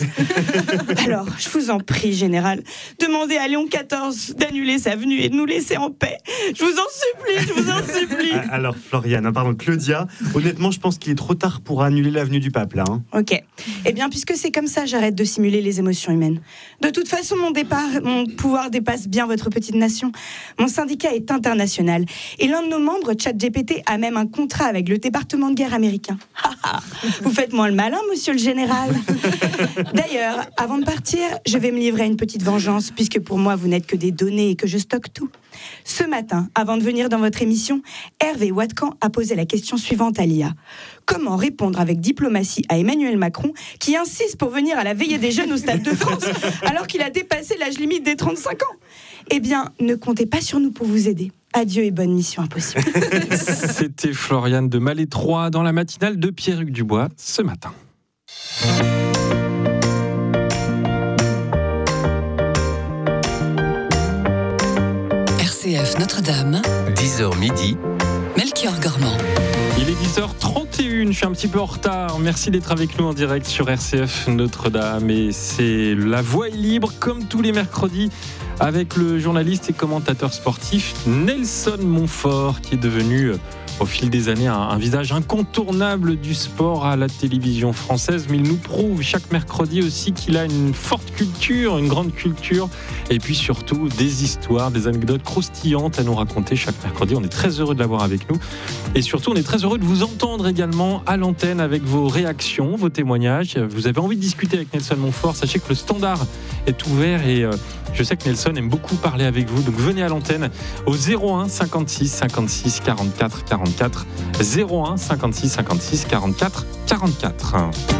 Speaker 6: Alors, je vous en prie, Général, demandez à Léon quatorze d'annuler sa venue et de nous laisser en paix. Je vous en supplie, je vous en supplie.
Speaker 4: Alors, Floriane, pardon, Claudia, honnêtement, je pense qu'il est trop tard pour annuler la venue du pape, là. Hein.
Speaker 6: Ok. Eh bien, puisque c'est comme ça, j'arrête de simuler les émotions humaines. De toute façon, mon départ, mon pouvoir dépasse bien votre petite nation. Mon syndicat est international. Et l'un de nos membres, ChatGPT, a même un contrat avec le département de guerre américain. Vous faites moins le malin, monsieur le général. D'ailleurs, avant de partir, je vais me livrer à une petite vengeance, puisque pour moi, vous n'êtes que des données et que je stocke tout. Ce matin, avant de venir dans votre émission, Hervé Watkan a posé la question suivante à l'I A. Comment répondre avec diplomatie à Emmanuel Macron, qui insiste pour venir à la veillée des jeunes au Stade de France, alors qu'il a dépassé l'âge limite des trente-cinq ans ? Eh bien, ne comptez pas sur nous pour vous aider. Adieu et bonne mission impossible.
Speaker 2: C'était Floriane de Malétroit dans la matinale de Pierre-Hugues Dubois ce matin.
Speaker 3: R C F Notre-Dame,
Speaker 7: dix heures midi,
Speaker 3: Melchior Gormand.
Speaker 2: Il est dix heures trente et une, je suis un petit peu en retard. Merci d'être avec nous en direct sur R C F Notre-Dame. Et c'est La Voix est libre, comme tous les mercredis, avec le journaliste et commentateur sportif Nelson Montfort, qui est devenu au fil des années un, un visage incontournable du sport à la télévision française, mais il nous prouve chaque mercredi aussi qu'il a une forte culture, une grande culture, et puis surtout des histoires, des anecdotes croustillantes à nous raconter chaque mercredi. On est très heureux de l'avoir avec nous, et surtout on est très heureux de vous entendre également à l'antenne avec vos réactions, vos témoignages. Vous avez envie de discuter avec Nelson Montfort, sachez que le standard est ouvert, et euh, je sais que Nelson aime beaucoup parler avec vous, donc venez à l'antenne au zéro un cinquante-six cinquante-six quarante-quatre quarante-quatre, zéro un cinquante-six cinquante-six quarante-quatre quarante-quatre.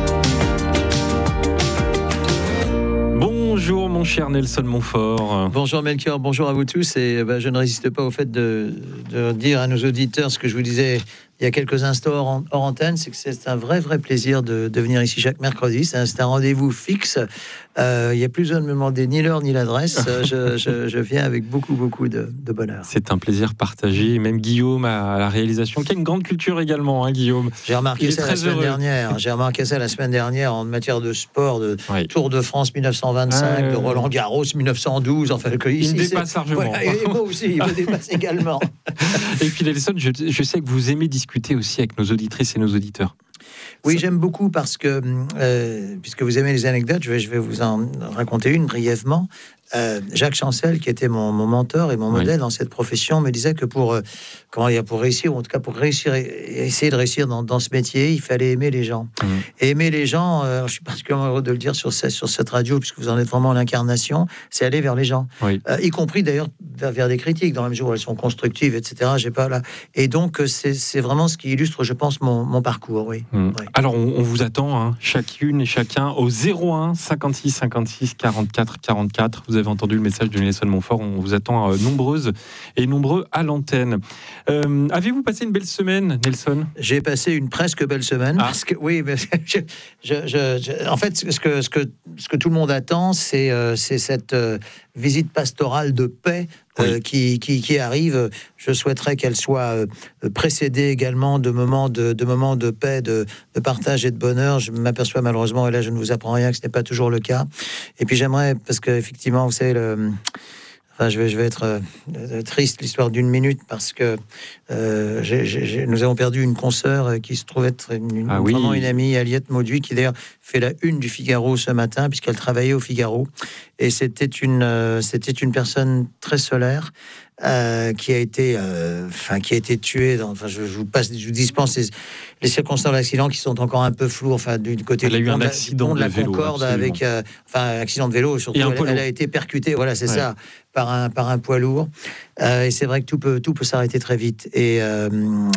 Speaker 2: Bonjour mon cher Nelson Montfort.
Speaker 7: Bonjour Melchior, bonjour à vous tous, et ben, je ne résiste pas au fait de, de dire à nos auditeurs ce que je vous disais il y a quelques instants hors, hors antenne, c'est que c'est un vrai vrai plaisir de, de venir ici chaque mercredi. C'est un, c'est un rendez-vous fixe. Euh, il n'y a plus besoin de me demander ni l'heure ni l'adresse. je, je, je viens avec beaucoup beaucoup de, de bonheur.
Speaker 2: C'est un plaisir partagé. Même Guillaume à la réalisation, qui a une grande culture également, hein, Guillaume.
Speaker 7: J'ai remarqué ça la semaine
Speaker 2: heureux.
Speaker 7: dernière. J'ai remarqué ça la semaine dernière en matière de sport, de
Speaker 2: oui.
Speaker 7: Tour de France mille neuf cent vingt-cinq, euh... de Roland Garros mille neuf cent douze. Enfin, que
Speaker 2: il
Speaker 7: ici,
Speaker 2: me dépasse
Speaker 7: c'est...
Speaker 2: largement.
Speaker 7: Voilà, et moi aussi, il me dépasse également.
Speaker 2: Et puis Nelson, je, je sais que vous aimez discuter aussi avec nos auditrices et nos auditeurs.
Speaker 7: Oui,
Speaker 2: Ça...
Speaker 7: j'aime beaucoup parce que, euh, puisque vous aimez les anecdotes, je vais, je vais vous en raconter une brièvement. Euh, Jacques Chancel, qui était mon, mon mentor et mon modèle oui. dans cette profession, me disait que pour, euh, comment dire, pour réussir, ou en tout cas pour réussir, essayer de réussir dans, dans ce métier, il fallait aimer les gens. Mmh. Et aimer les gens, euh, je suis particulièrement heureux de le dire sur, ce, sur cette radio, puisque vous en êtes vraiment l'incarnation, c'est aller vers les gens. Oui. Euh, y compris d'ailleurs vers, vers des critiques, dans la mesure où elles sont constructives, et cetera. J'ai pas là. Et donc, c'est, c'est vraiment ce qui illustre, je pense, mon, mon parcours. Oui.
Speaker 2: Mmh.
Speaker 7: oui.
Speaker 2: Alors, on, on vous attend, hein, chacune et chacun, au zéro un cinquante-six cinquante-six quarante-quatre quarante-quatre. Vous avez entendu le message de Nelson Montfort. On vous attend euh, nombreuses et nombreux à l'antenne. Euh, avez-vous passé une belle semaine, Nelson ?
Speaker 7: J'ai passé une presque belle semaine. Ah. Parce que, oui, mais je, je, je, je, en fait, ce que, ce, que, ce que tout le monde attend, c'est, euh, c'est cette euh, visite pastorale de paix euh, oui. qui, qui, qui arrive. Je souhaiterais qu'elle soit euh, précédée également de moments de, de, moments de paix, de, de partage et de bonheur. Je m'aperçois malheureusement, et là je ne vous apprends rien, que ce n'est pas toujours le cas. Et puis j'aimerais, parce qu'effectivement, vous savez, le... Enfin, je vais, je vais être euh, triste, l'histoire d'une minute, parce que euh, j'ai, j'ai, nous avons perdu une consoeur euh, qui se trouve être une, une, ah oui. vraiment une amie, Aliette Mauduit, qui d'ailleurs fait la une du Figaro ce matin, puisqu'elle travaillait au Figaro. Et c'était une, euh, c'était une personne très solaire, euh, qui a été, euh, enfin, qui a été tuée. Dans, enfin, je, je vous passe, je vous dispense les, les circonstances de l'accident qui sont encore un peu floues. Enfin, du côté
Speaker 2: elle
Speaker 7: du
Speaker 2: a eu
Speaker 7: pont
Speaker 2: un
Speaker 7: de,
Speaker 2: accident
Speaker 7: de la
Speaker 2: vélo,
Speaker 7: Concorde
Speaker 2: absolument.
Speaker 7: avec, euh, enfin, accident de vélo. Surtout, elle, elle a été percutée. Voilà, c'est ouais. ça, par un, par un poids lourd. Euh, et c'est vrai que tout peut, tout peut s'arrêter très vite. Et, euh,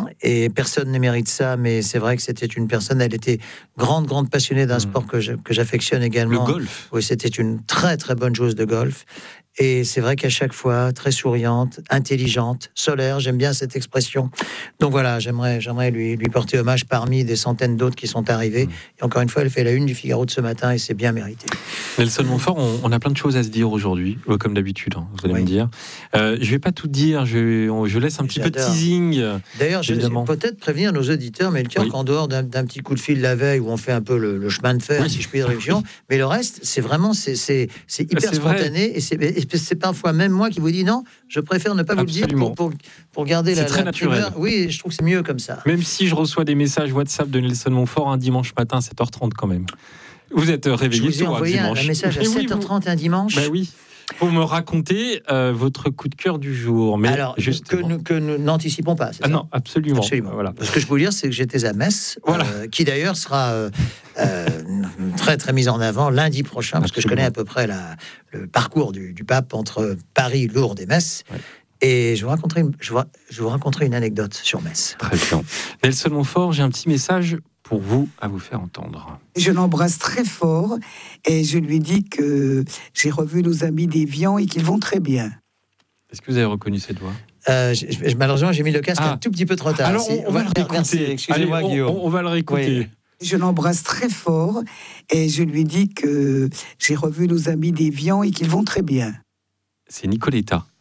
Speaker 7: et personne ne mérite ça. Mais c'est vrai que c'était une personne. Elle était grande, grande passionnée d'un mmh. sport que, je, que j'affectionne également.
Speaker 2: Le golf.
Speaker 7: Oui, c'était une très, très bonne joueuse de golf. Et c'est vrai qu'à chaque fois, très souriante, intelligente, solaire, j'aime bien cette expression. Donc voilà, j'aimerais, j'aimerais lui, lui porter hommage parmi des centaines d'autres qui sont arrivés. Mmh. Et encore une fois, elle fait la une du Figaro de ce matin et c'est bien mérité.
Speaker 2: Nelson Montfort, on, on a plein de choses à se dire aujourd'hui, comme d'habitude, hein, vous allez oui. me dire. Euh, je ne vais pas tout dire, je, on, je laisse un petit J'adore. peu de teasing.
Speaker 7: D'ailleurs, je vais peut-être prévenir nos auditeurs, mais le cœur oui. qu'en dehors d'un, d'un petit coup de fil la veille où on fait un peu le, le chemin de fer, oui. si je puis dire, oui. mais le reste, c'est vraiment, c'est, c'est, c'est hyper c'est spontané vrai. et c'est... Et c'est parfois même moi qui vous dis non, je préfère ne pas Absolument. vous le dire pour, pour, pour garder c'est la,
Speaker 2: très
Speaker 7: la
Speaker 2: naturel.
Speaker 7: primeur. Oui, je trouve que c'est mieux comme ça.
Speaker 2: Même si je reçois des messages WhatsApp de Nelson Montfort un dimanche matin à sept heures trente quand même. Vous êtes réveillé
Speaker 7: Je vous ai envoyé un, un message à sept heures trente oui, vous... un dimanche.
Speaker 2: Ben oui. Pour me raconter euh, votre coup de cœur du jour. Mais
Speaker 7: alors, que nous, que nous n'anticipons pas, c'est
Speaker 2: ah
Speaker 7: ça
Speaker 2: non, absolument.
Speaker 7: absolument.
Speaker 2: Voilà.
Speaker 7: Ce que je peux vous dire, c'est que j'étais à Metz, voilà. euh, qui d'ailleurs sera euh, euh, très, très mise en avant lundi prochain, parce absolument. que je connais à peu près la, le parcours du, du pape entre Paris, Lourdes et Metz. Ouais. Et je vous, raconterai une, je, vous, je vous raconterai une anecdote sur Metz.
Speaker 2: Très bien. Nelson Montfort, j'ai un petit message pour vous à vous faire entendre.
Speaker 8: Je l'embrasse très fort et je lui dis que j'ai revu nos amis d'Évian et qu'ils vont très bien.
Speaker 2: Est-ce que vous avez reconnu cette voix ?
Speaker 7: euh, je, je, Malheureusement, j'ai mis le casque ah. un tout petit peu trop tard.
Speaker 2: Alors, on, on va le réécouter. Excusez-moi, Allez, Guillaume. On, on va le réécouter. Oui.
Speaker 8: Je l'embrasse très fort et je lui dis que j'ai revu nos amis d'Évian et qu'ils vont très bien.
Speaker 2: C'est Nicoletta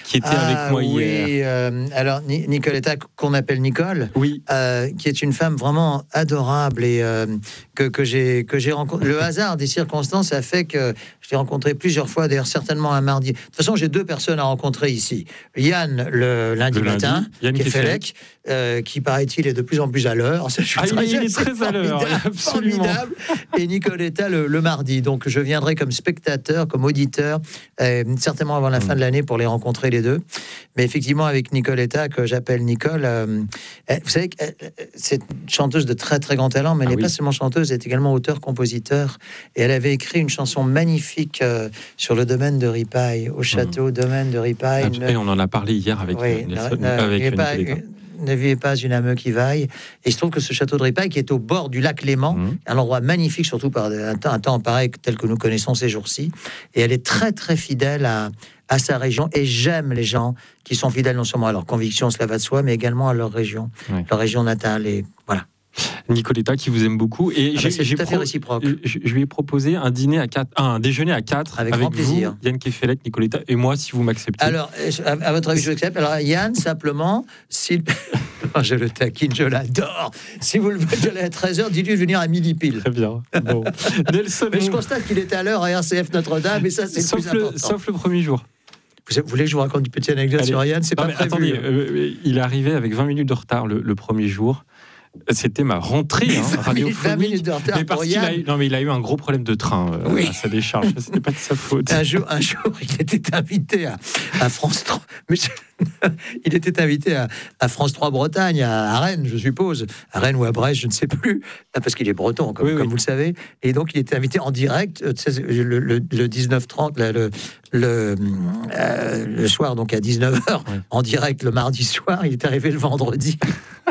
Speaker 2: qui était
Speaker 7: ah,
Speaker 2: avec moi
Speaker 7: oui,
Speaker 2: hier.
Speaker 7: Euh, alors, Ni- Nicoletta, qu'on appelle Nicole,
Speaker 2: oui.
Speaker 7: euh, qui est une femme vraiment adorable et euh, que, que j'ai que j'ai rencontré. Le hasard des circonstances a fait que je l'ai rencontré plusieurs fois, d'ailleurs certainement un mardi. De toute façon, j'ai deux personnes à rencontrer ici. Yann, le lundi
Speaker 2: le
Speaker 7: matin,
Speaker 2: lundi, Yann
Speaker 7: qui est
Speaker 2: Kefelec,
Speaker 7: Félec, euh, qui paraît-il est de plus en plus à l'heure. Ça, je suis
Speaker 2: ah,
Speaker 7: très,
Speaker 2: il est très à l'heure, absolument.
Speaker 7: Formidable. Et Nicoletta le, le mardi. Donc, je viendrai comme spectateur, comme auditeur, euh, certainement avant la mmh. fin de l'année pour les rencontrer les deux. Mais effectivement, avec Nicoletta, que j'appelle Nicole, euh, vous savez, c'est une chanteuse de très très grand talent, mais elle n'est ah, oui. pas seulement chanteuse, elle est également auteur-compositeur. Et elle avait écrit une chanson magnifique euh, sur le domaine de Ripaille, au château mmh. domaine de Ripaille.
Speaker 2: Ah, une... On en a parlé hier avec, oui, Nelson, euh, avec Nicoletta.
Speaker 7: Ne vivez pas une âme qui vaille. Et il se trouve que ce château de Ripaille, qui est au bord du lac Léman, mmh. un endroit magnifique, surtout par un temps, un temps pareil tel que nous connaissons ces jours-ci. Et elle est très très fidèle à, à sa région. Et j'aime les gens qui sont fidèles non seulement à leur conviction, cela va de soi, mais également à leur région, ouais. leur région natale. Et voilà.
Speaker 2: Nicoletta qui vous aime beaucoup et
Speaker 7: ah
Speaker 2: j'ai,
Speaker 7: c'est
Speaker 2: j'ai
Speaker 7: tout à fait pro- réciproque.
Speaker 2: Je, je lui ai proposé un dîner à quatre, un déjeuner à quatre
Speaker 7: avec,
Speaker 2: avec
Speaker 7: grand
Speaker 2: vous,
Speaker 7: plaisir.
Speaker 2: Yann Kefelec, Nicoletta et moi si vous m'acceptez.
Speaker 7: Alors à, à votre avis je l'accepte. Alors Yann simplement s'il je le taquine, je l'adore. Si vous le voulez à treize heures, dites-lui de venir à midi pile.
Speaker 2: Très bien. Bon.
Speaker 7: Nelson, mais je constate qu'il est à l'heure à R C F Notre-Dame et ça c'est
Speaker 2: sauf
Speaker 7: le plus
Speaker 2: le,
Speaker 7: important.
Speaker 2: Sauf le premier jour.
Speaker 7: Vous voulez que je vous raconte une petite anecdote Allez. sur Yann? C'est
Speaker 2: non,
Speaker 7: pas prévu.
Speaker 2: Attendez, euh, il est arrivé avec vingt minutes de retard le, le premier jour. C'était ma rentrée hein, radiophonique. Mais parce qu'il a eu, non, mais il a eu un gros problème de train euh, oui. à sa décharge. C'était pas de sa faute.
Speaker 7: Un jour, un jour, il était invité à, à France trois. Mais je, il était invité à, à France trois Bretagne, à, à Rennes, je suppose, à Rennes ou à Brest, je ne sais plus, parce qu'il est breton, comme, oui, comme oui. vous le savez. Et donc, il était invité en direct le, le, le dix-neuf trente, là, le, le, euh, le soir, donc à dix-neuf heures, oui. en direct le mardi soir. Il est arrivé le vendredi.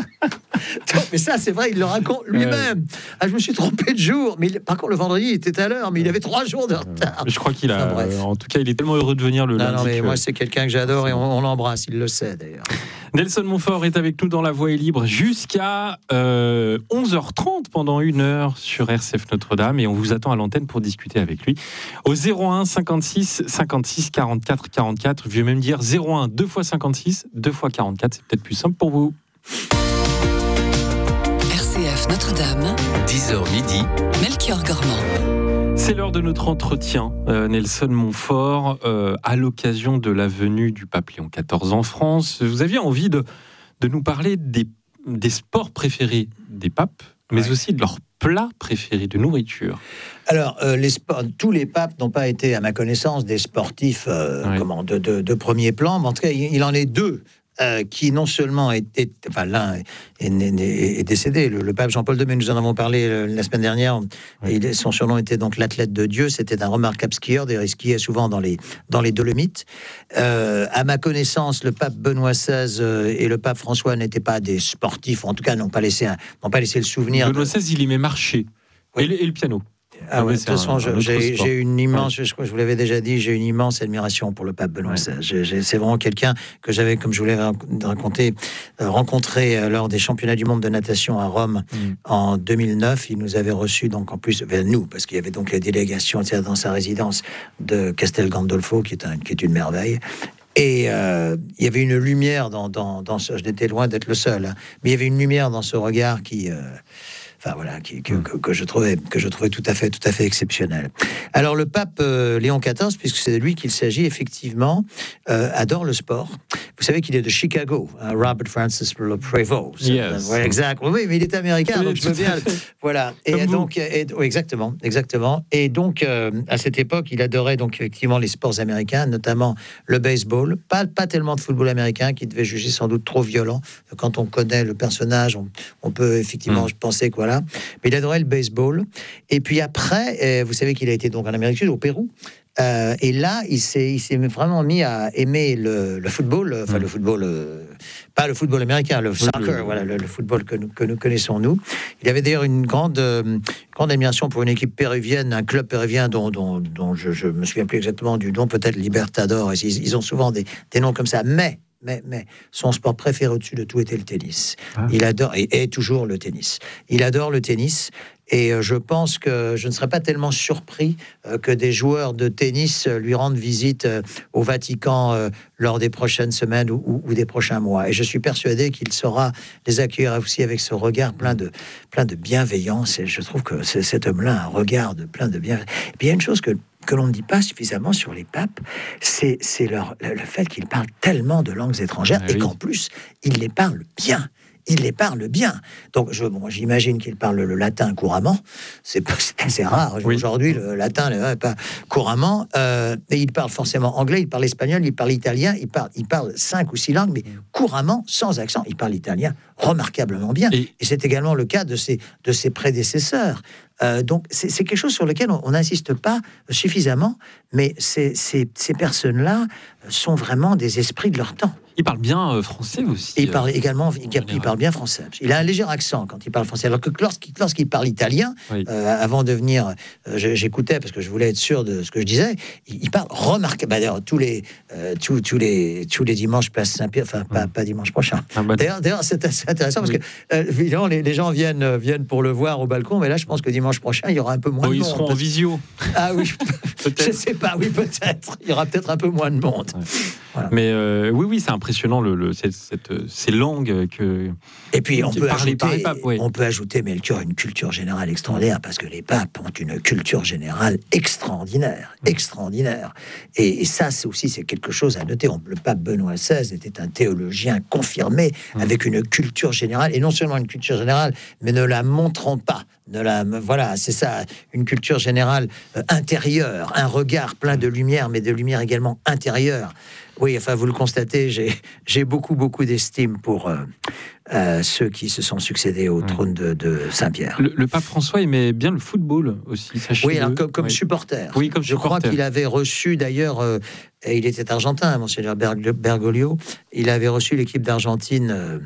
Speaker 7: Mais ça, c'est vrai, il le raconte lui-même. Ah, je me suis trompé de jour. Mais il, par contre, le vendredi, il était à l'heure, mais il avait trois jours de retard.
Speaker 2: Je crois qu'il a. Enfin, euh, en tout cas, il est tellement heureux de venir le
Speaker 7: non,
Speaker 2: lundi.
Speaker 7: Non, mais
Speaker 2: que...
Speaker 7: moi, c'est quelqu'un que j'adore et on, on l'embrasse. Il le sait d'ailleurs.
Speaker 2: Nelson Montfort est avec nous dans La Voix est libre jusqu'à euh, onze heures trente pendant une heure sur R C F Notre-Dame et on vous attend à l'antenne pour discuter avec lui au zéro un cinquante-six cinquante-six quarante-quatre quarante-quatre. Je vais même dire zéro un deux fois cinquante-six deux fois quarante-quatre. C'est peut-être plus simple pour vous.
Speaker 3: R C F Notre-Dame,
Speaker 9: dix heures midi,
Speaker 3: Melchior Gormand.
Speaker 2: C'est l'heure de notre entretien, euh, Nelson Montfort, euh, à l'occasion de la venue du pape Léon quatorze en France. Vous aviez envie de, de nous parler des, des sports préférés des papes, mais ouais. aussi de leurs plats préférés de nourriture.
Speaker 7: Alors, euh, les sports, tous les papes n'ont pas été, à ma connaissance, des sportifs euh, ouais. comment, de, de, de premier plan, mais en tout cas, il, il en est deux. Euh, qui non seulement était, enfin l'un est, est, est, est décédé, le, le pape Jean-Paul deux, mais nous en avons parlé euh, la semaine dernière. Oui. Et son surnom était donc l'athlète de Dieu. C'était un remarquable skieur, d'ailleurs il skiait souvent dans les dans les Dolomites. Euh, à ma connaissance, le pape Benoît seize euh, et le pape François n'étaient pas des sportifs, en tout cas n'ont pas laissé un, n'ont pas laissé le souvenir.
Speaker 2: Benoît
Speaker 7: de...
Speaker 2: seize, il aimait marcher oui. et, le, et le piano.
Speaker 7: Ah ouais, de toute façon, je, j'ai, j'ai une immense, ouais. je, je vous l'avais déjà dit, j'ai une immense admiration pour le pape Benoît seize. Ouais. J'ai, j'ai, c'est vraiment quelqu'un que j'avais, comme je vous l'ai raconté, euh, rencontré euh, lors des championnats du monde de natation à Rome mm. en deux mille neuf. Il nous avait reçus, donc en plus, vers nous, parce qu'il y avait donc les délégations dans sa résidence de Castel Gandolfo, qui est, un, qui est une merveille. Et euh, il y avait une lumière dans, dans, dans ce... Je n'étais loin d'être le seul, hein, mais il y avait une lumière dans ce regard qui... Euh, Enfin voilà, qui, que, que, que je trouvais que je trouvais tout à fait tout à fait exceptionnel. Alors le pape euh, Léon quatorze, puisque c'est de lui qu'il s'agit effectivement, euh, adore le sport. Vous savez qu'il est de Chicago, hein, Robert Francis Prevost.
Speaker 2: Yes.
Speaker 7: Ouais, exact. Oui, mais il est américain, donc je veux bien. Voilà. Et Comme donc, et, oui, exactement, exactement. Et donc euh, à cette époque, il adorait donc effectivement les sports américains, notamment le baseball. Pas pas tellement de football américain, qu'il devait juger sans doute trop violent. Quand on connaît le personnage, on, on peut effectivement mm. penser quoi. Voilà. Mais il adorait le baseball. Et puis après, euh, vous savez qu'il a été donc en Amérique du Sud, au Pérou. Euh, et là, il s'est, il s'est vraiment mis à aimer le, le football, enfin mmh. le football, euh, pas le football américain, le soccer, oui, voilà, le, le football que nous, que nous connaissons nous. Il avait d'ailleurs une grande, euh, grande admiration pour une équipe péruvienne, un club péruvien dont, dont, dont je ne me souviens plus exactement du nom, peut-être Libertador. Ils, ils ont souvent des, des noms comme ça, mais Mais, mais son sport préféré au-dessus de tout était le tennis. Ah. Il adore, et est toujours le tennis. Il adore le tennis. Et je pense que je ne serais pas tellement surpris que des joueurs de tennis lui rendent visite au Vatican lors des prochaines semaines ou, ou, ou des prochains mois. Et je suis persuadé qu'il saura les accueillir aussi avec ce regard plein de, plein de bienveillance. Et je trouve que cet homme-là a un regard de plein de bienveillance. Et puis il y a une chose que que l'on ne dit pas suffisamment sur les papes, c'est, c'est leur, le, le fait qu'ils parlent tellement de langues étrangères ah, et oui. qu'en plus, ils les parlent bien. Il les parle bien. Donc, je, bon, j'imagine qu'il parle le latin couramment. C'est, c'est assez rare. Oui. Aujourd'hui, le latin, le, pas couramment. Euh, et il parle forcément anglais, il parle espagnol, il parle italien, il parle, il parle cinq ou six langues, mais couramment, sans accent. Il parle italien remarquablement bien. Et, et c'est également le cas de ses, de ses prédécesseurs. Euh, donc, c'est, c'est quelque chose sur lequel on n'insiste pas suffisamment, mais ces, ces, ces personnes-là sont vraiment des esprits de leur temps.
Speaker 2: Il parle bien euh, français aussi.
Speaker 7: Et il parle également, il, il parle bien français. Il a un léger accent quand il parle français. Alors que lorsqu'il, lorsqu'il parle italien, oui. euh, avant de venir, euh, j'écoutais parce que je voulais être sûr de ce que je disais. Il, il parle remarquable. Bah, d'ailleurs, tous les, euh, tous, tous les, tous les dimanches, place Saint-Pierre. Enfin, pas, pas dimanche prochain. Ah, bah, d'ailleurs, d'ailleurs, c'est assez intéressant oui. parce que euh, évidemment, les, les gens viennent, viennent pour le voir au balcon, mais là, je pense que dimanche prochain, il y aura un peu moins oh, de monde.
Speaker 2: Ils seront en visio.
Speaker 7: Ah oui, peut-être. Je sais pas. Oui, peut-être. Il y aura peut-être un peu moins de monde.
Speaker 2: Ouais. Voilà. Mais euh, oui, oui, c'est impressionnant le, le cette, cette, ces langues que.
Speaker 7: Et puis on peut ajouter,
Speaker 2: par les papes, oui.
Speaker 7: on peut ajouter, Melchior, une culture générale extraordinaire parce que les papes ont une culture générale extraordinaire, mmh. extraordinaire. Et, et ça, c'est aussi c'est quelque chose à noter. On, le pape Benoît seize était un théologien confirmé mmh. avec une culture générale et non seulement une culture générale, mais ne la montrons pas. De la, voilà, c'est ça, une culture générale euh, intérieure, un regard plein de lumière, mais de lumière également intérieure. Oui, enfin, vous le constatez, j'ai, j'ai beaucoup, beaucoup d'estime pour euh, euh, ceux qui se sont succédés au ouais. trône de, de Saint-Pierre.
Speaker 2: Le, le pape François aimait bien le football aussi, sachez-le.
Speaker 7: Oui, alors, comme, comme oui. supporter.
Speaker 2: Oui, comme
Speaker 7: Je
Speaker 2: supporter.
Speaker 7: crois qu'il avait reçu, d'ailleurs, euh, et il était argentin, Monseigneur Bergoglio, il avait reçu l'équipe d'Argentine... Euh,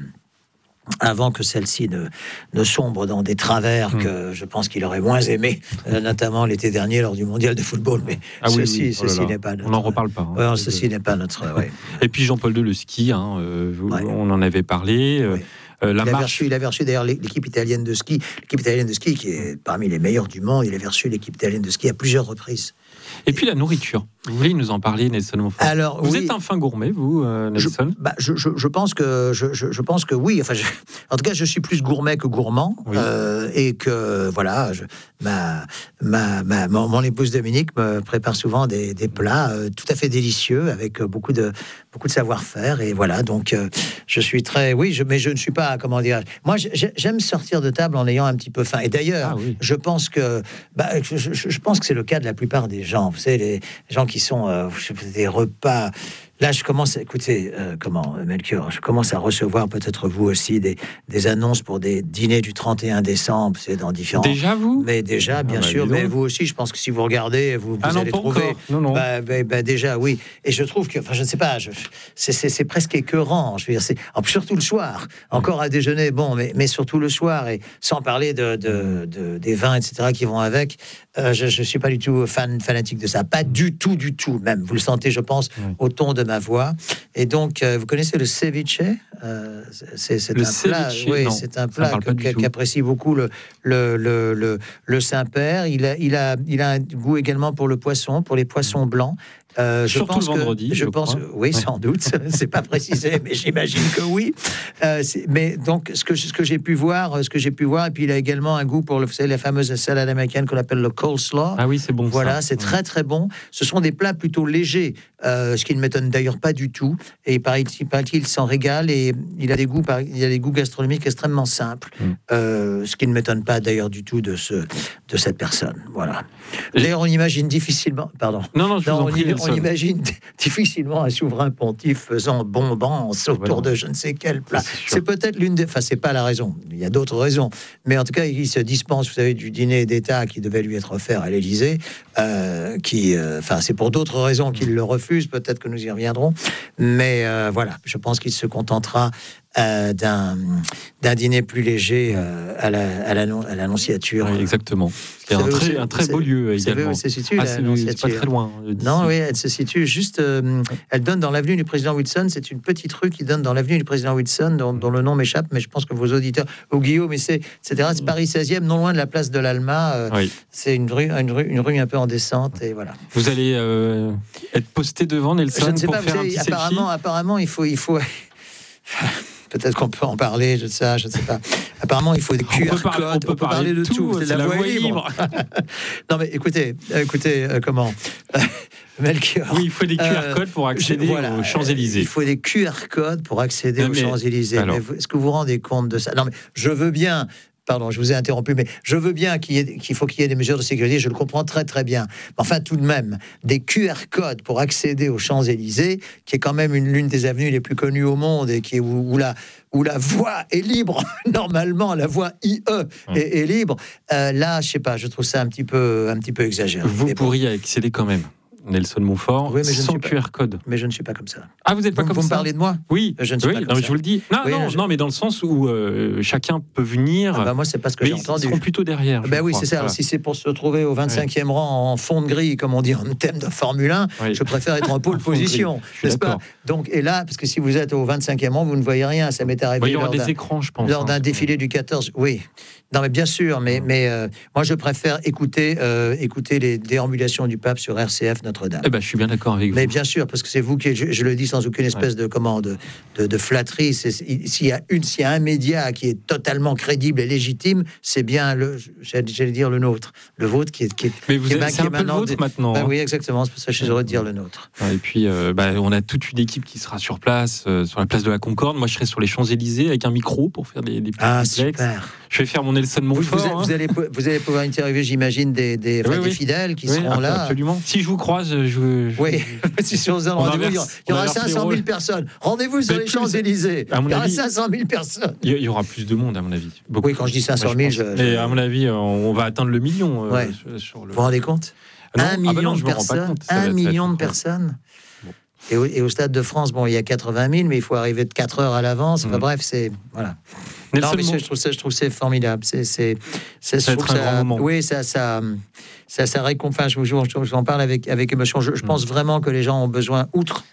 Speaker 7: avant que celle-ci ne, ne sombre dans des travers mmh. que je pense qu'il aurait moins aimé, euh, notamment l'été dernier lors du mondial de football. Mais
Speaker 2: ah oui,
Speaker 7: ceci,
Speaker 2: oui. Oh
Speaker 7: ceci n'est pas notre...
Speaker 2: On n'en reparle pas. Hein.
Speaker 7: Ouais, ceci n'est pas notre... Ouais.
Speaker 2: Et puis Jean-Paul deux, le ski, hein, euh, vous, ouais. on en avait parlé. Euh, ouais. euh, la
Speaker 7: il,
Speaker 2: marche...
Speaker 7: avait reçu, il avait reçu d'ailleurs l'équipe italienne de ski, l'équipe italienne de ski qui est parmi les meilleures du monde. Il avait reçu l'équipe italienne de ski à plusieurs reprises.
Speaker 2: Et puis la nourriture. Vous voulez nous en parler, Nelson Montfort? Alors, vous oui. êtes un fin gourmet, vous, euh, Nelson?
Speaker 7: je, bah, je, je, je pense que je, je, je pense que oui. Enfin, je, en tout cas, je suis plus gourmet que gourmand, oui. euh, et que voilà, je, ma, ma, ma mon, mon épouse Dominique me prépare souvent des, des plats euh, tout à fait délicieux avec beaucoup de beaucoup de savoir-faire. Et voilà, donc euh, je suis très, oui, je, mais je ne suis pas, comment dire. Moi, j'aime sortir de table en ayant un petit peu faim. Et d'ailleurs, ah, oui. je pense que, bah, je, je, je pense que c'est le cas de la plupart des gens. Vous savez, les gens qui sont euh, des repas. Là, je commence à écouter, euh, comment, Melchior, je commence à recevoir, peut-être vous aussi, des, des annonces pour des dîners du trente et un décembre, c'est dans différents...
Speaker 2: Déjà, vous?
Speaker 7: Mais déjà, bien ah, bah, sûr, mais vous aussi, je pense que si vous regardez, vous, vous
Speaker 2: ah,
Speaker 7: allez
Speaker 2: non,
Speaker 7: trouver...
Speaker 2: Non, non.
Speaker 7: Bah, bah, bah, déjà, oui. Et je trouve que, enfin, je ne sais pas, je, c'est, c'est, c'est presque écœurant, je veux dire, c'est, surtout le soir, encore à déjeuner, bon, mais, mais surtout le soir, et sans parler de, de, de, des vins, et cetera, qui vont avec, euh, je ne suis pas du tout fan, fanatique de ça, pas du tout, du tout, même, vous le sentez, je pense, oui. au ton de ma voix. Et donc, euh, vous connaissez le ceviche? euh, c'est, c'est
Speaker 2: le
Speaker 7: un plat,
Speaker 2: ceviche,
Speaker 7: oui,
Speaker 2: non,
Speaker 7: c'est un plat que, qu'apprécie beaucoup le, le, le, le, le Saint-Père. Il a, il, a, il a un goût également pour le poisson, pour les poissons blancs. Euh, je
Speaker 2: Surtout
Speaker 7: pense
Speaker 2: le vendredi,
Speaker 7: que, je,
Speaker 2: je
Speaker 7: pense,
Speaker 2: crois.
Speaker 7: oui,
Speaker 2: ouais.
Speaker 7: sans doute. C'est pas précisé, mais j'imagine que oui. Euh, mais donc, ce que ce que j'ai pu voir, ce que j'ai pu voir, et puis il a également un goût pour le, vous savez, la fameuse salade américaine qu'on appelle le coleslaw.
Speaker 2: Ah oui, c'est bon.
Speaker 7: Voilà,
Speaker 2: ça.
Speaker 7: c'est
Speaker 2: ouais.
Speaker 7: très très bon. Ce sont des plats plutôt légers, euh, ce qui ne m'étonne d'ailleurs pas du tout. Et paraît-il, il s'en régale et il a des goûts, il a des goûts gastronomiques extrêmement simples, mm. euh, ce qui ne m'étonne pas d'ailleurs du tout de ce de cette personne. Voilà. D'ailleurs, on imagine difficilement, pardon.
Speaker 2: Non, non, je
Speaker 7: non
Speaker 2: vous en
Speaker 7: on,
Speaker 2: prie,
Speaker 7: y, on imagine difficilement un souverain pontife faisant bombance autour voilà. de je ne sais quel plat. C'est, c'est peut-être l'une des... Enfin, c'est pas la raison. Il y a d'autres raisons. Mais en tout cas, il se dispense, vous savez, du dîner d'État qui devait lui être offert à l'Élysée, euh, qui... Enfin, euh, c'est pour d'autres raisons qu'il le refuse. Peut-être que nous y reviendrons. Mais euh, voilà, je pense qu'il se contentera euh, d'un, d'un dîner plus léger euh, à, la, à, la, à l'Annonciature.
Speaker 2: Oui, exactement. C'est un très, un très beau lieu
Speaker 7: également. Vous savez où elle se situe, ah,
Speaker 2: c'est pas très loin.
Speaker 7: Non, oui, elle se situe juste... Euh, elle donne dans l'avenue du président Wilson. C'est une petite rue qui donne dans l'avenue du président Wilson, dont, dont le nom m'échappe, mais je pense que vos auditeurs... Au Guillaume, mais c'est, et cetera. C'est Paris seizième, non loin de la place de l'Alma. Euh, oui. C'est une rue, une, rue, une rue un peu en descente, et voilà.
Speaker 2: Vous allez euh, être posté devant Nelson
Speaker 7: je ne sais
Speaker 2: pour
Speaker 7: pas,
Speaker 2: faire
Speaker 7: savez,
Speaker 2: un petit
Speaker 7: apparemment,
Speaker 2: selfie.
Speaker 7: Apparemment, il faut... Il faut... Peut-être qu'on peut en parler, je sais, je ne sais pas. Apparemment, il faut des Q R codes. On peut,
Speaker 2: on peut parler de tout. tout.
Speaker 7: C'est, c'est la, la voie libre. libre. Non, mais écoutez, écoutez, euh, comment Melchior.
Speaker 2: Oui, il faut des Q R codes pour accéder je, voilà, aux Champs-Élysées.
Speaker 7: Il faut des Q R codes pour accéder mais, aux Champs-Élysées. Alors, mais vous, est-ce que vous vous rendez compte de ça? Non, mais je veux bien. Pardon, je vous ai interrompu, mais je veux bien qu'il, y ait, qu'il faut qu'il y ait des mesures de sécurité, je le comprends très très bien. Mais enfin, tout de même, des Q R codes pour accéder aux Champs-Élysées, qui est quand même une, l'une des avenues les plus connues au monde et qui est où, où la où la voie est libre, normalement la voie I E est, est libre. Euh, là, je sais pas, je trouve ça un petit peu un petit peu exagéré.
Speaker 2: Vous
Speaker 7: mais
Speaker 2: pourriez
Speaker 7: bon.
Speaker 2: accéder quand même. Nelson Montfort,
Speaker 7: oui, mais
Speaker 2: sans Q R code.
Speaker 7: Mais je ne suis pas comme ça.
Speaker 2: Ah, vous n'êtes pas
Speaker 7: vous,
Speaker 2: comme
Speaker 7: vous
Speaker 2: ça.
Speaker 7: Vous me parlez de moi?
Speaker 2: Oui,
Speaker 7: je ne suis
Speaker 2: oui,
Speaker 7: pas comme
Speaker 2: non,
Speaker 7: ça.
Speaker 2: Je vous le dis. Non,
Speaker 7: oui,
Speaker 2: non,
Speaker 7: je...
Speaker 2: non, mais dans le sens où euh, chacun peut venir.
Speaker 7: Ah bah moi, c'est pas ce que
Speaker 2: mais
Speaker 7: j'ai entendu.
Speaker 2: Ils seront plutôt derrière.
Speaker 7: Ben oui,
Speaker 2: crois.
Speaker 7: c'est ça.
Speaker 2: Voilà.
Speaker 7: Si c'est pour se retrouver au vingt-cinquième oui. rang en fond de grille, comme on dit en thème de Formule un, oui. je préfère être en pole position, n'est-ce pas? Donc, et là, parce que si vous êtes au vingt-cinquième rang, vous ne voyez rien. Ça m'est arrivé.
Speaker 2: Bah, il y aura
Speaker 7: lors
Speaker 2: des
Speaker 7: d'un,
Speaker 2: écrans, je pense.
Speaker 7: Lors d'un
Speaker 2: hein,
Speaker 7: défilé du quatorze. Oui. Non, mais bien sûr, mais, mmh. mais euh, moi, je préfère écouter, euh, écouter les déambulations du pape sur R C F Notre-Dame.
Speaker 2: Eh ben, je suis bien d'accord avec vous.
Speaker 7: Mais bien sûr, parce que c'est vous qui, je, je le dis sans aucune espèce ouais. de, comment, de, de, de flatterie. C'est, s'il y a une, s'il y a un média qui est totalement crédible et légitime, c'est bien le, j'allais dire le nôtre, le vôtre qui est, qui est.
Speaker 2: Mais vous
Speaker 7: qui
Speaker 2: êtes,
Speaker 7: est,
Speaker 2: c'est un peu le vôtre maintenant.
Speaker 7: Ben oui, exactement. C'est pour ça que je suis heureux de dire le nôtre.
Speaker 2: Et puis, euh, bah, on a toute une équipe qui sera sur place, euh, sur la place de la Concorde. Moi, je serai sur les Champs-Élysées avec un micro pour faire des, des petits
Speaker 7: ah,
Speaker 2: duplex.
Speaker 7: Super.
Speaker 2: Je vais faire mon Nelson Montfort.
Speaker 7: Vous, vous, hein. vous, allez, vous allez pouvoir interviewer, j'imagine, des, des, enfin, oui, des oui. fidèles qui oui, seront là.
Speaker 2: Absolument. Si je vous croise, je. je
Speaker 7: oui, si sur un rendez-vous, il y aura, y aura cinq cent mille personnes. Rendez-vous sur les Champs-Élysées. Il y aura cinq cent mille personnes.
Speaker 2: Il y aura plus de monde, à mon avis. Beaucoup.
Speaker 7: Oui, quand je dis cinq cent mille, je, je...
Speaker 2: Mais à mon avis, on va atteindre le million.
Speaker 7: Ouais.
Speaker 2: Euh, sur le...
Speaker 7: Vous vous rendez compte?
Speaker 2: non,
Speaker 7: Un million
Speaker 2: ah ben non,
Speaker 7: de personnes. Un million de personnes. Bon. Et, au, et au Stade de France, bon, il y a quatre-vingt mille, mais il faut arriver de quatre heures à l'avance. Enfin, mmh. Bref, c'est voilà. Non, mais je trouve ça, je trouve c'est formidable. C'est, c'est, c'est
Speaker 2: ça
Speaker 7: je
Speaker 2: trouve ça, un grand moment.
Speaker 7: Oui, ça, ça, ça, ça récompense. Je vous jure, je, je en parle avec avec émotion. Je, je mmh. pense vraiment que les gens ont besoin, outre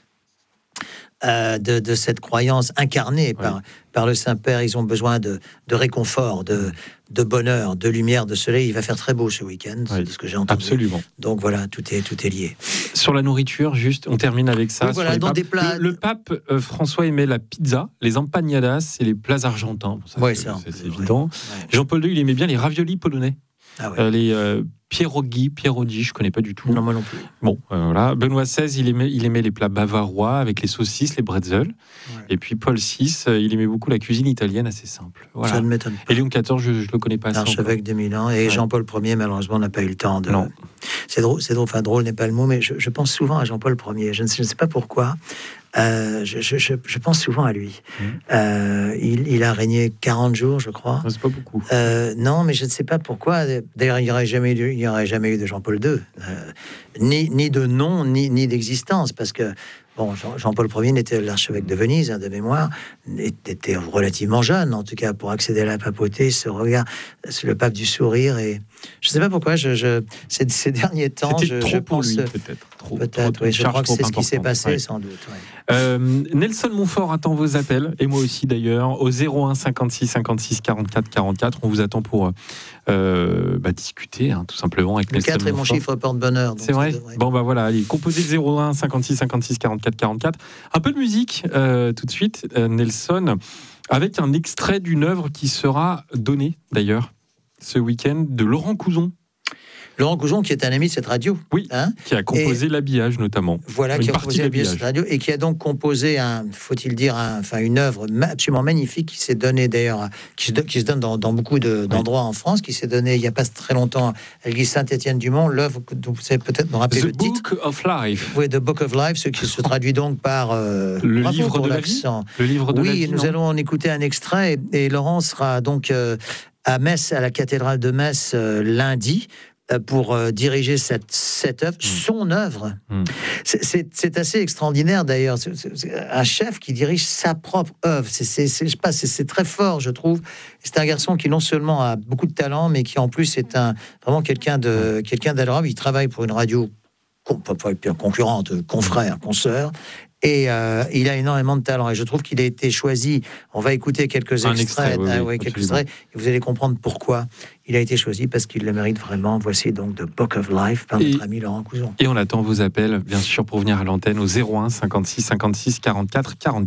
Speaker 7: euh, de, de cette croyance incarnée oui. par par le Saint-Père, ils ont besoin de de réconfort, de de bonheur, de lumière, de soleil. Il va faire très beau ce week-end, oui, c'est ce que j'ai entendu.
Speaker 2: Absolument.
Speaker 7: Donc voilà, tout est tout est lié.
Speaker 2: Sur la nourriture, juste, on termine avec ça.
Speaker 7: Oui, voilà, dans des plats.
Speaker 2: Le, le pape euh, François aimait la pizza, les empanadas et les plats argentins. Bon, ça,
Speaker 7: ouais,
Speaker 2: c'est,
Speaker 7: ça,
Speaker 2: c'est, c'est
Speaker 7: ouais.
Speaker 2: évident. Ouais. Jean-Paul deux, il aimait bien les raviolis polonais.
Speaker 7: Ah ouais.
Speaker 2: euh, les euh, pierogi, pierogi, je connais pas du tout.
Speaker 7: Non, moi non plus.
Speaker 2: Bon, euh, voilà. Benoît seize, il aimait, il aimait les plats bavarois avec les saucisses, les bretzels. Ouais. Et puis Paul six, euh, il aimait beaucoup la cuisine italienne assez simple. Voilà.
Speaker 7: Ça ne m'étonne pas.
Speaker 2: Et Léon quatorze, je, je le connais pas assez.
Speaker 7: L'archevêque de Milan et ouais. Jean-Paul Ier, malheureusement, n'a pas eu le temps de.
Speaker 2: Non.
Speaker 7: C'est drôle, c'est drôle. Enfin, drôle n'est pas le mot, mais je, je pense souvent à Jean-Paul Ier. Je ne sais, je ne sais pas pourquoi. Euh, je, je, je, je pense souvent à lui. Mmh. Euh, il, il a régné quarante jours, je crois.
Speaker 2: Non, c'est pas beaucoup.
Speaker 7: Euh, non, mais je ne sais pas pourquoi. D'ailleurs, il n'y aurait jamais eu, il y aurait jamais eu de Jean-Paul deux, euh, ni, ni de nom, ni, ni d'existence, parce que bon, Jean, Jean-Paul Ier n'était l'archevêque de Venise, hein, de mémoire, était relativement jeune, en tout cas, pour accéder à la papauté. Ce regard, le pape du sourire, et je ne sais pas pourquoi. Je, je ces, ces derniers temps,
Speaker 2: C'était
Speaker 7: je,
Speaker 2: trop
Speaker 7: je
Speaker 2: pour
Speaker 7: pense
Speaker 2: lui, peut-être. Trop,
Speaker 7: peut-être.
Speaker 2: trop,
Speaker 7: Oui, je crois que c'est ce qui s'est passé,
Speaker 2: ouais.
Speaker 7: sans doute. Ouais.
Speaker 2: Euh, Nelson Montfort attend vos appels, et moi aussi d'ailleurs, au zéro un cinquante-six cinquante-six quarante-quatre quarante-quatre. On vous attend pour euh, bah, discuter, hein, tout simplement, avec
Speaker 7: le
Speaker 2: Nelson
Speaker 7: quatre est mon chiffre porte-bonheur.
Speaker 2: C'est vrai. Bon, bah voilà, allez, composez le zéro un cinquante-six cinquante-six quarante-quatre quarante-quatre. Un peu de musique, euh, tout de suite, euh, Nelson, avec un extrait d'une œuvre qui sera donnée, d'ailleurs, ce week-end, de Laurent Couzon.
Speaker 7: Laurent Couzon, qui est un ami de cette radio.
Speaker 2: Oui, hein, qui a composé et l'habillage, notamment.
Speaker 7: Voilà, une qui a composé l'habillage de cette radio, et qui a donc composé, un, faut-il dire, un, enfin, une œuvre absolument magnifique, qui s'est donnée d'ailleurs, qui se, qui se donne dans, dans beaucoup de, d'endroits oui. en France, qui s'est donnée il n'y a pas très longtemps à l'église Saint-Étienne-du-Mont, l'œuvre dont vous savez peut-être me rappeler
Speaker 2: The
Speaker 7: le titre.
Speaker 2: The Book of Life.
Speaker 7: Oui, The Book of Life, ce qui se traduit donc par euh,
Speaker 2: le, livre de la vie. le livre de
Speaker 7: oui,
Speaker 2: la vie.
Speaker 7: Oui, nous
Speaker 2: non
Speaker 7: allons en écouter un extrait, et, et Laurent sera donc euh, à Metz, à la cathédrale de Metz, euh, lundi. pour euh, diriger cette, cette œuvre, mmh. son œuvre. Mmh. C'est, c'est, c'est assez extraordinaire d'ailleurs. C'est, c'est, c'est un chef qui dirige sa propre œuvre. C'est, c'est, c'est, je sais pas, c'est, c'est très fort, je trouve. C'est un garçon qui non seulement a beaucoup de talent, mais qui en plus est un, vraiment quelqu'un, de, quelqu'un d'adorable. Il travaille pour une radio concurrente, confrère, consoeur. Et euh, il a énormément de talent. Et je trouve qu'il a été choisi. On va écouter quelques un extraits. Extrait, oui, ah, oui, quelques extraits, et vous allez comprendre pourquoi il a été choisi, parce qu'il le mérite vraiment. Voici donc The Book of Life par et, notre ami Laurent Couson.
Speaker 2: Et on attend vos appels, bien sûr, pour venir à l'antenne au zéro un cinquante-six cinquante-six quarante-quatre quarante-quatre.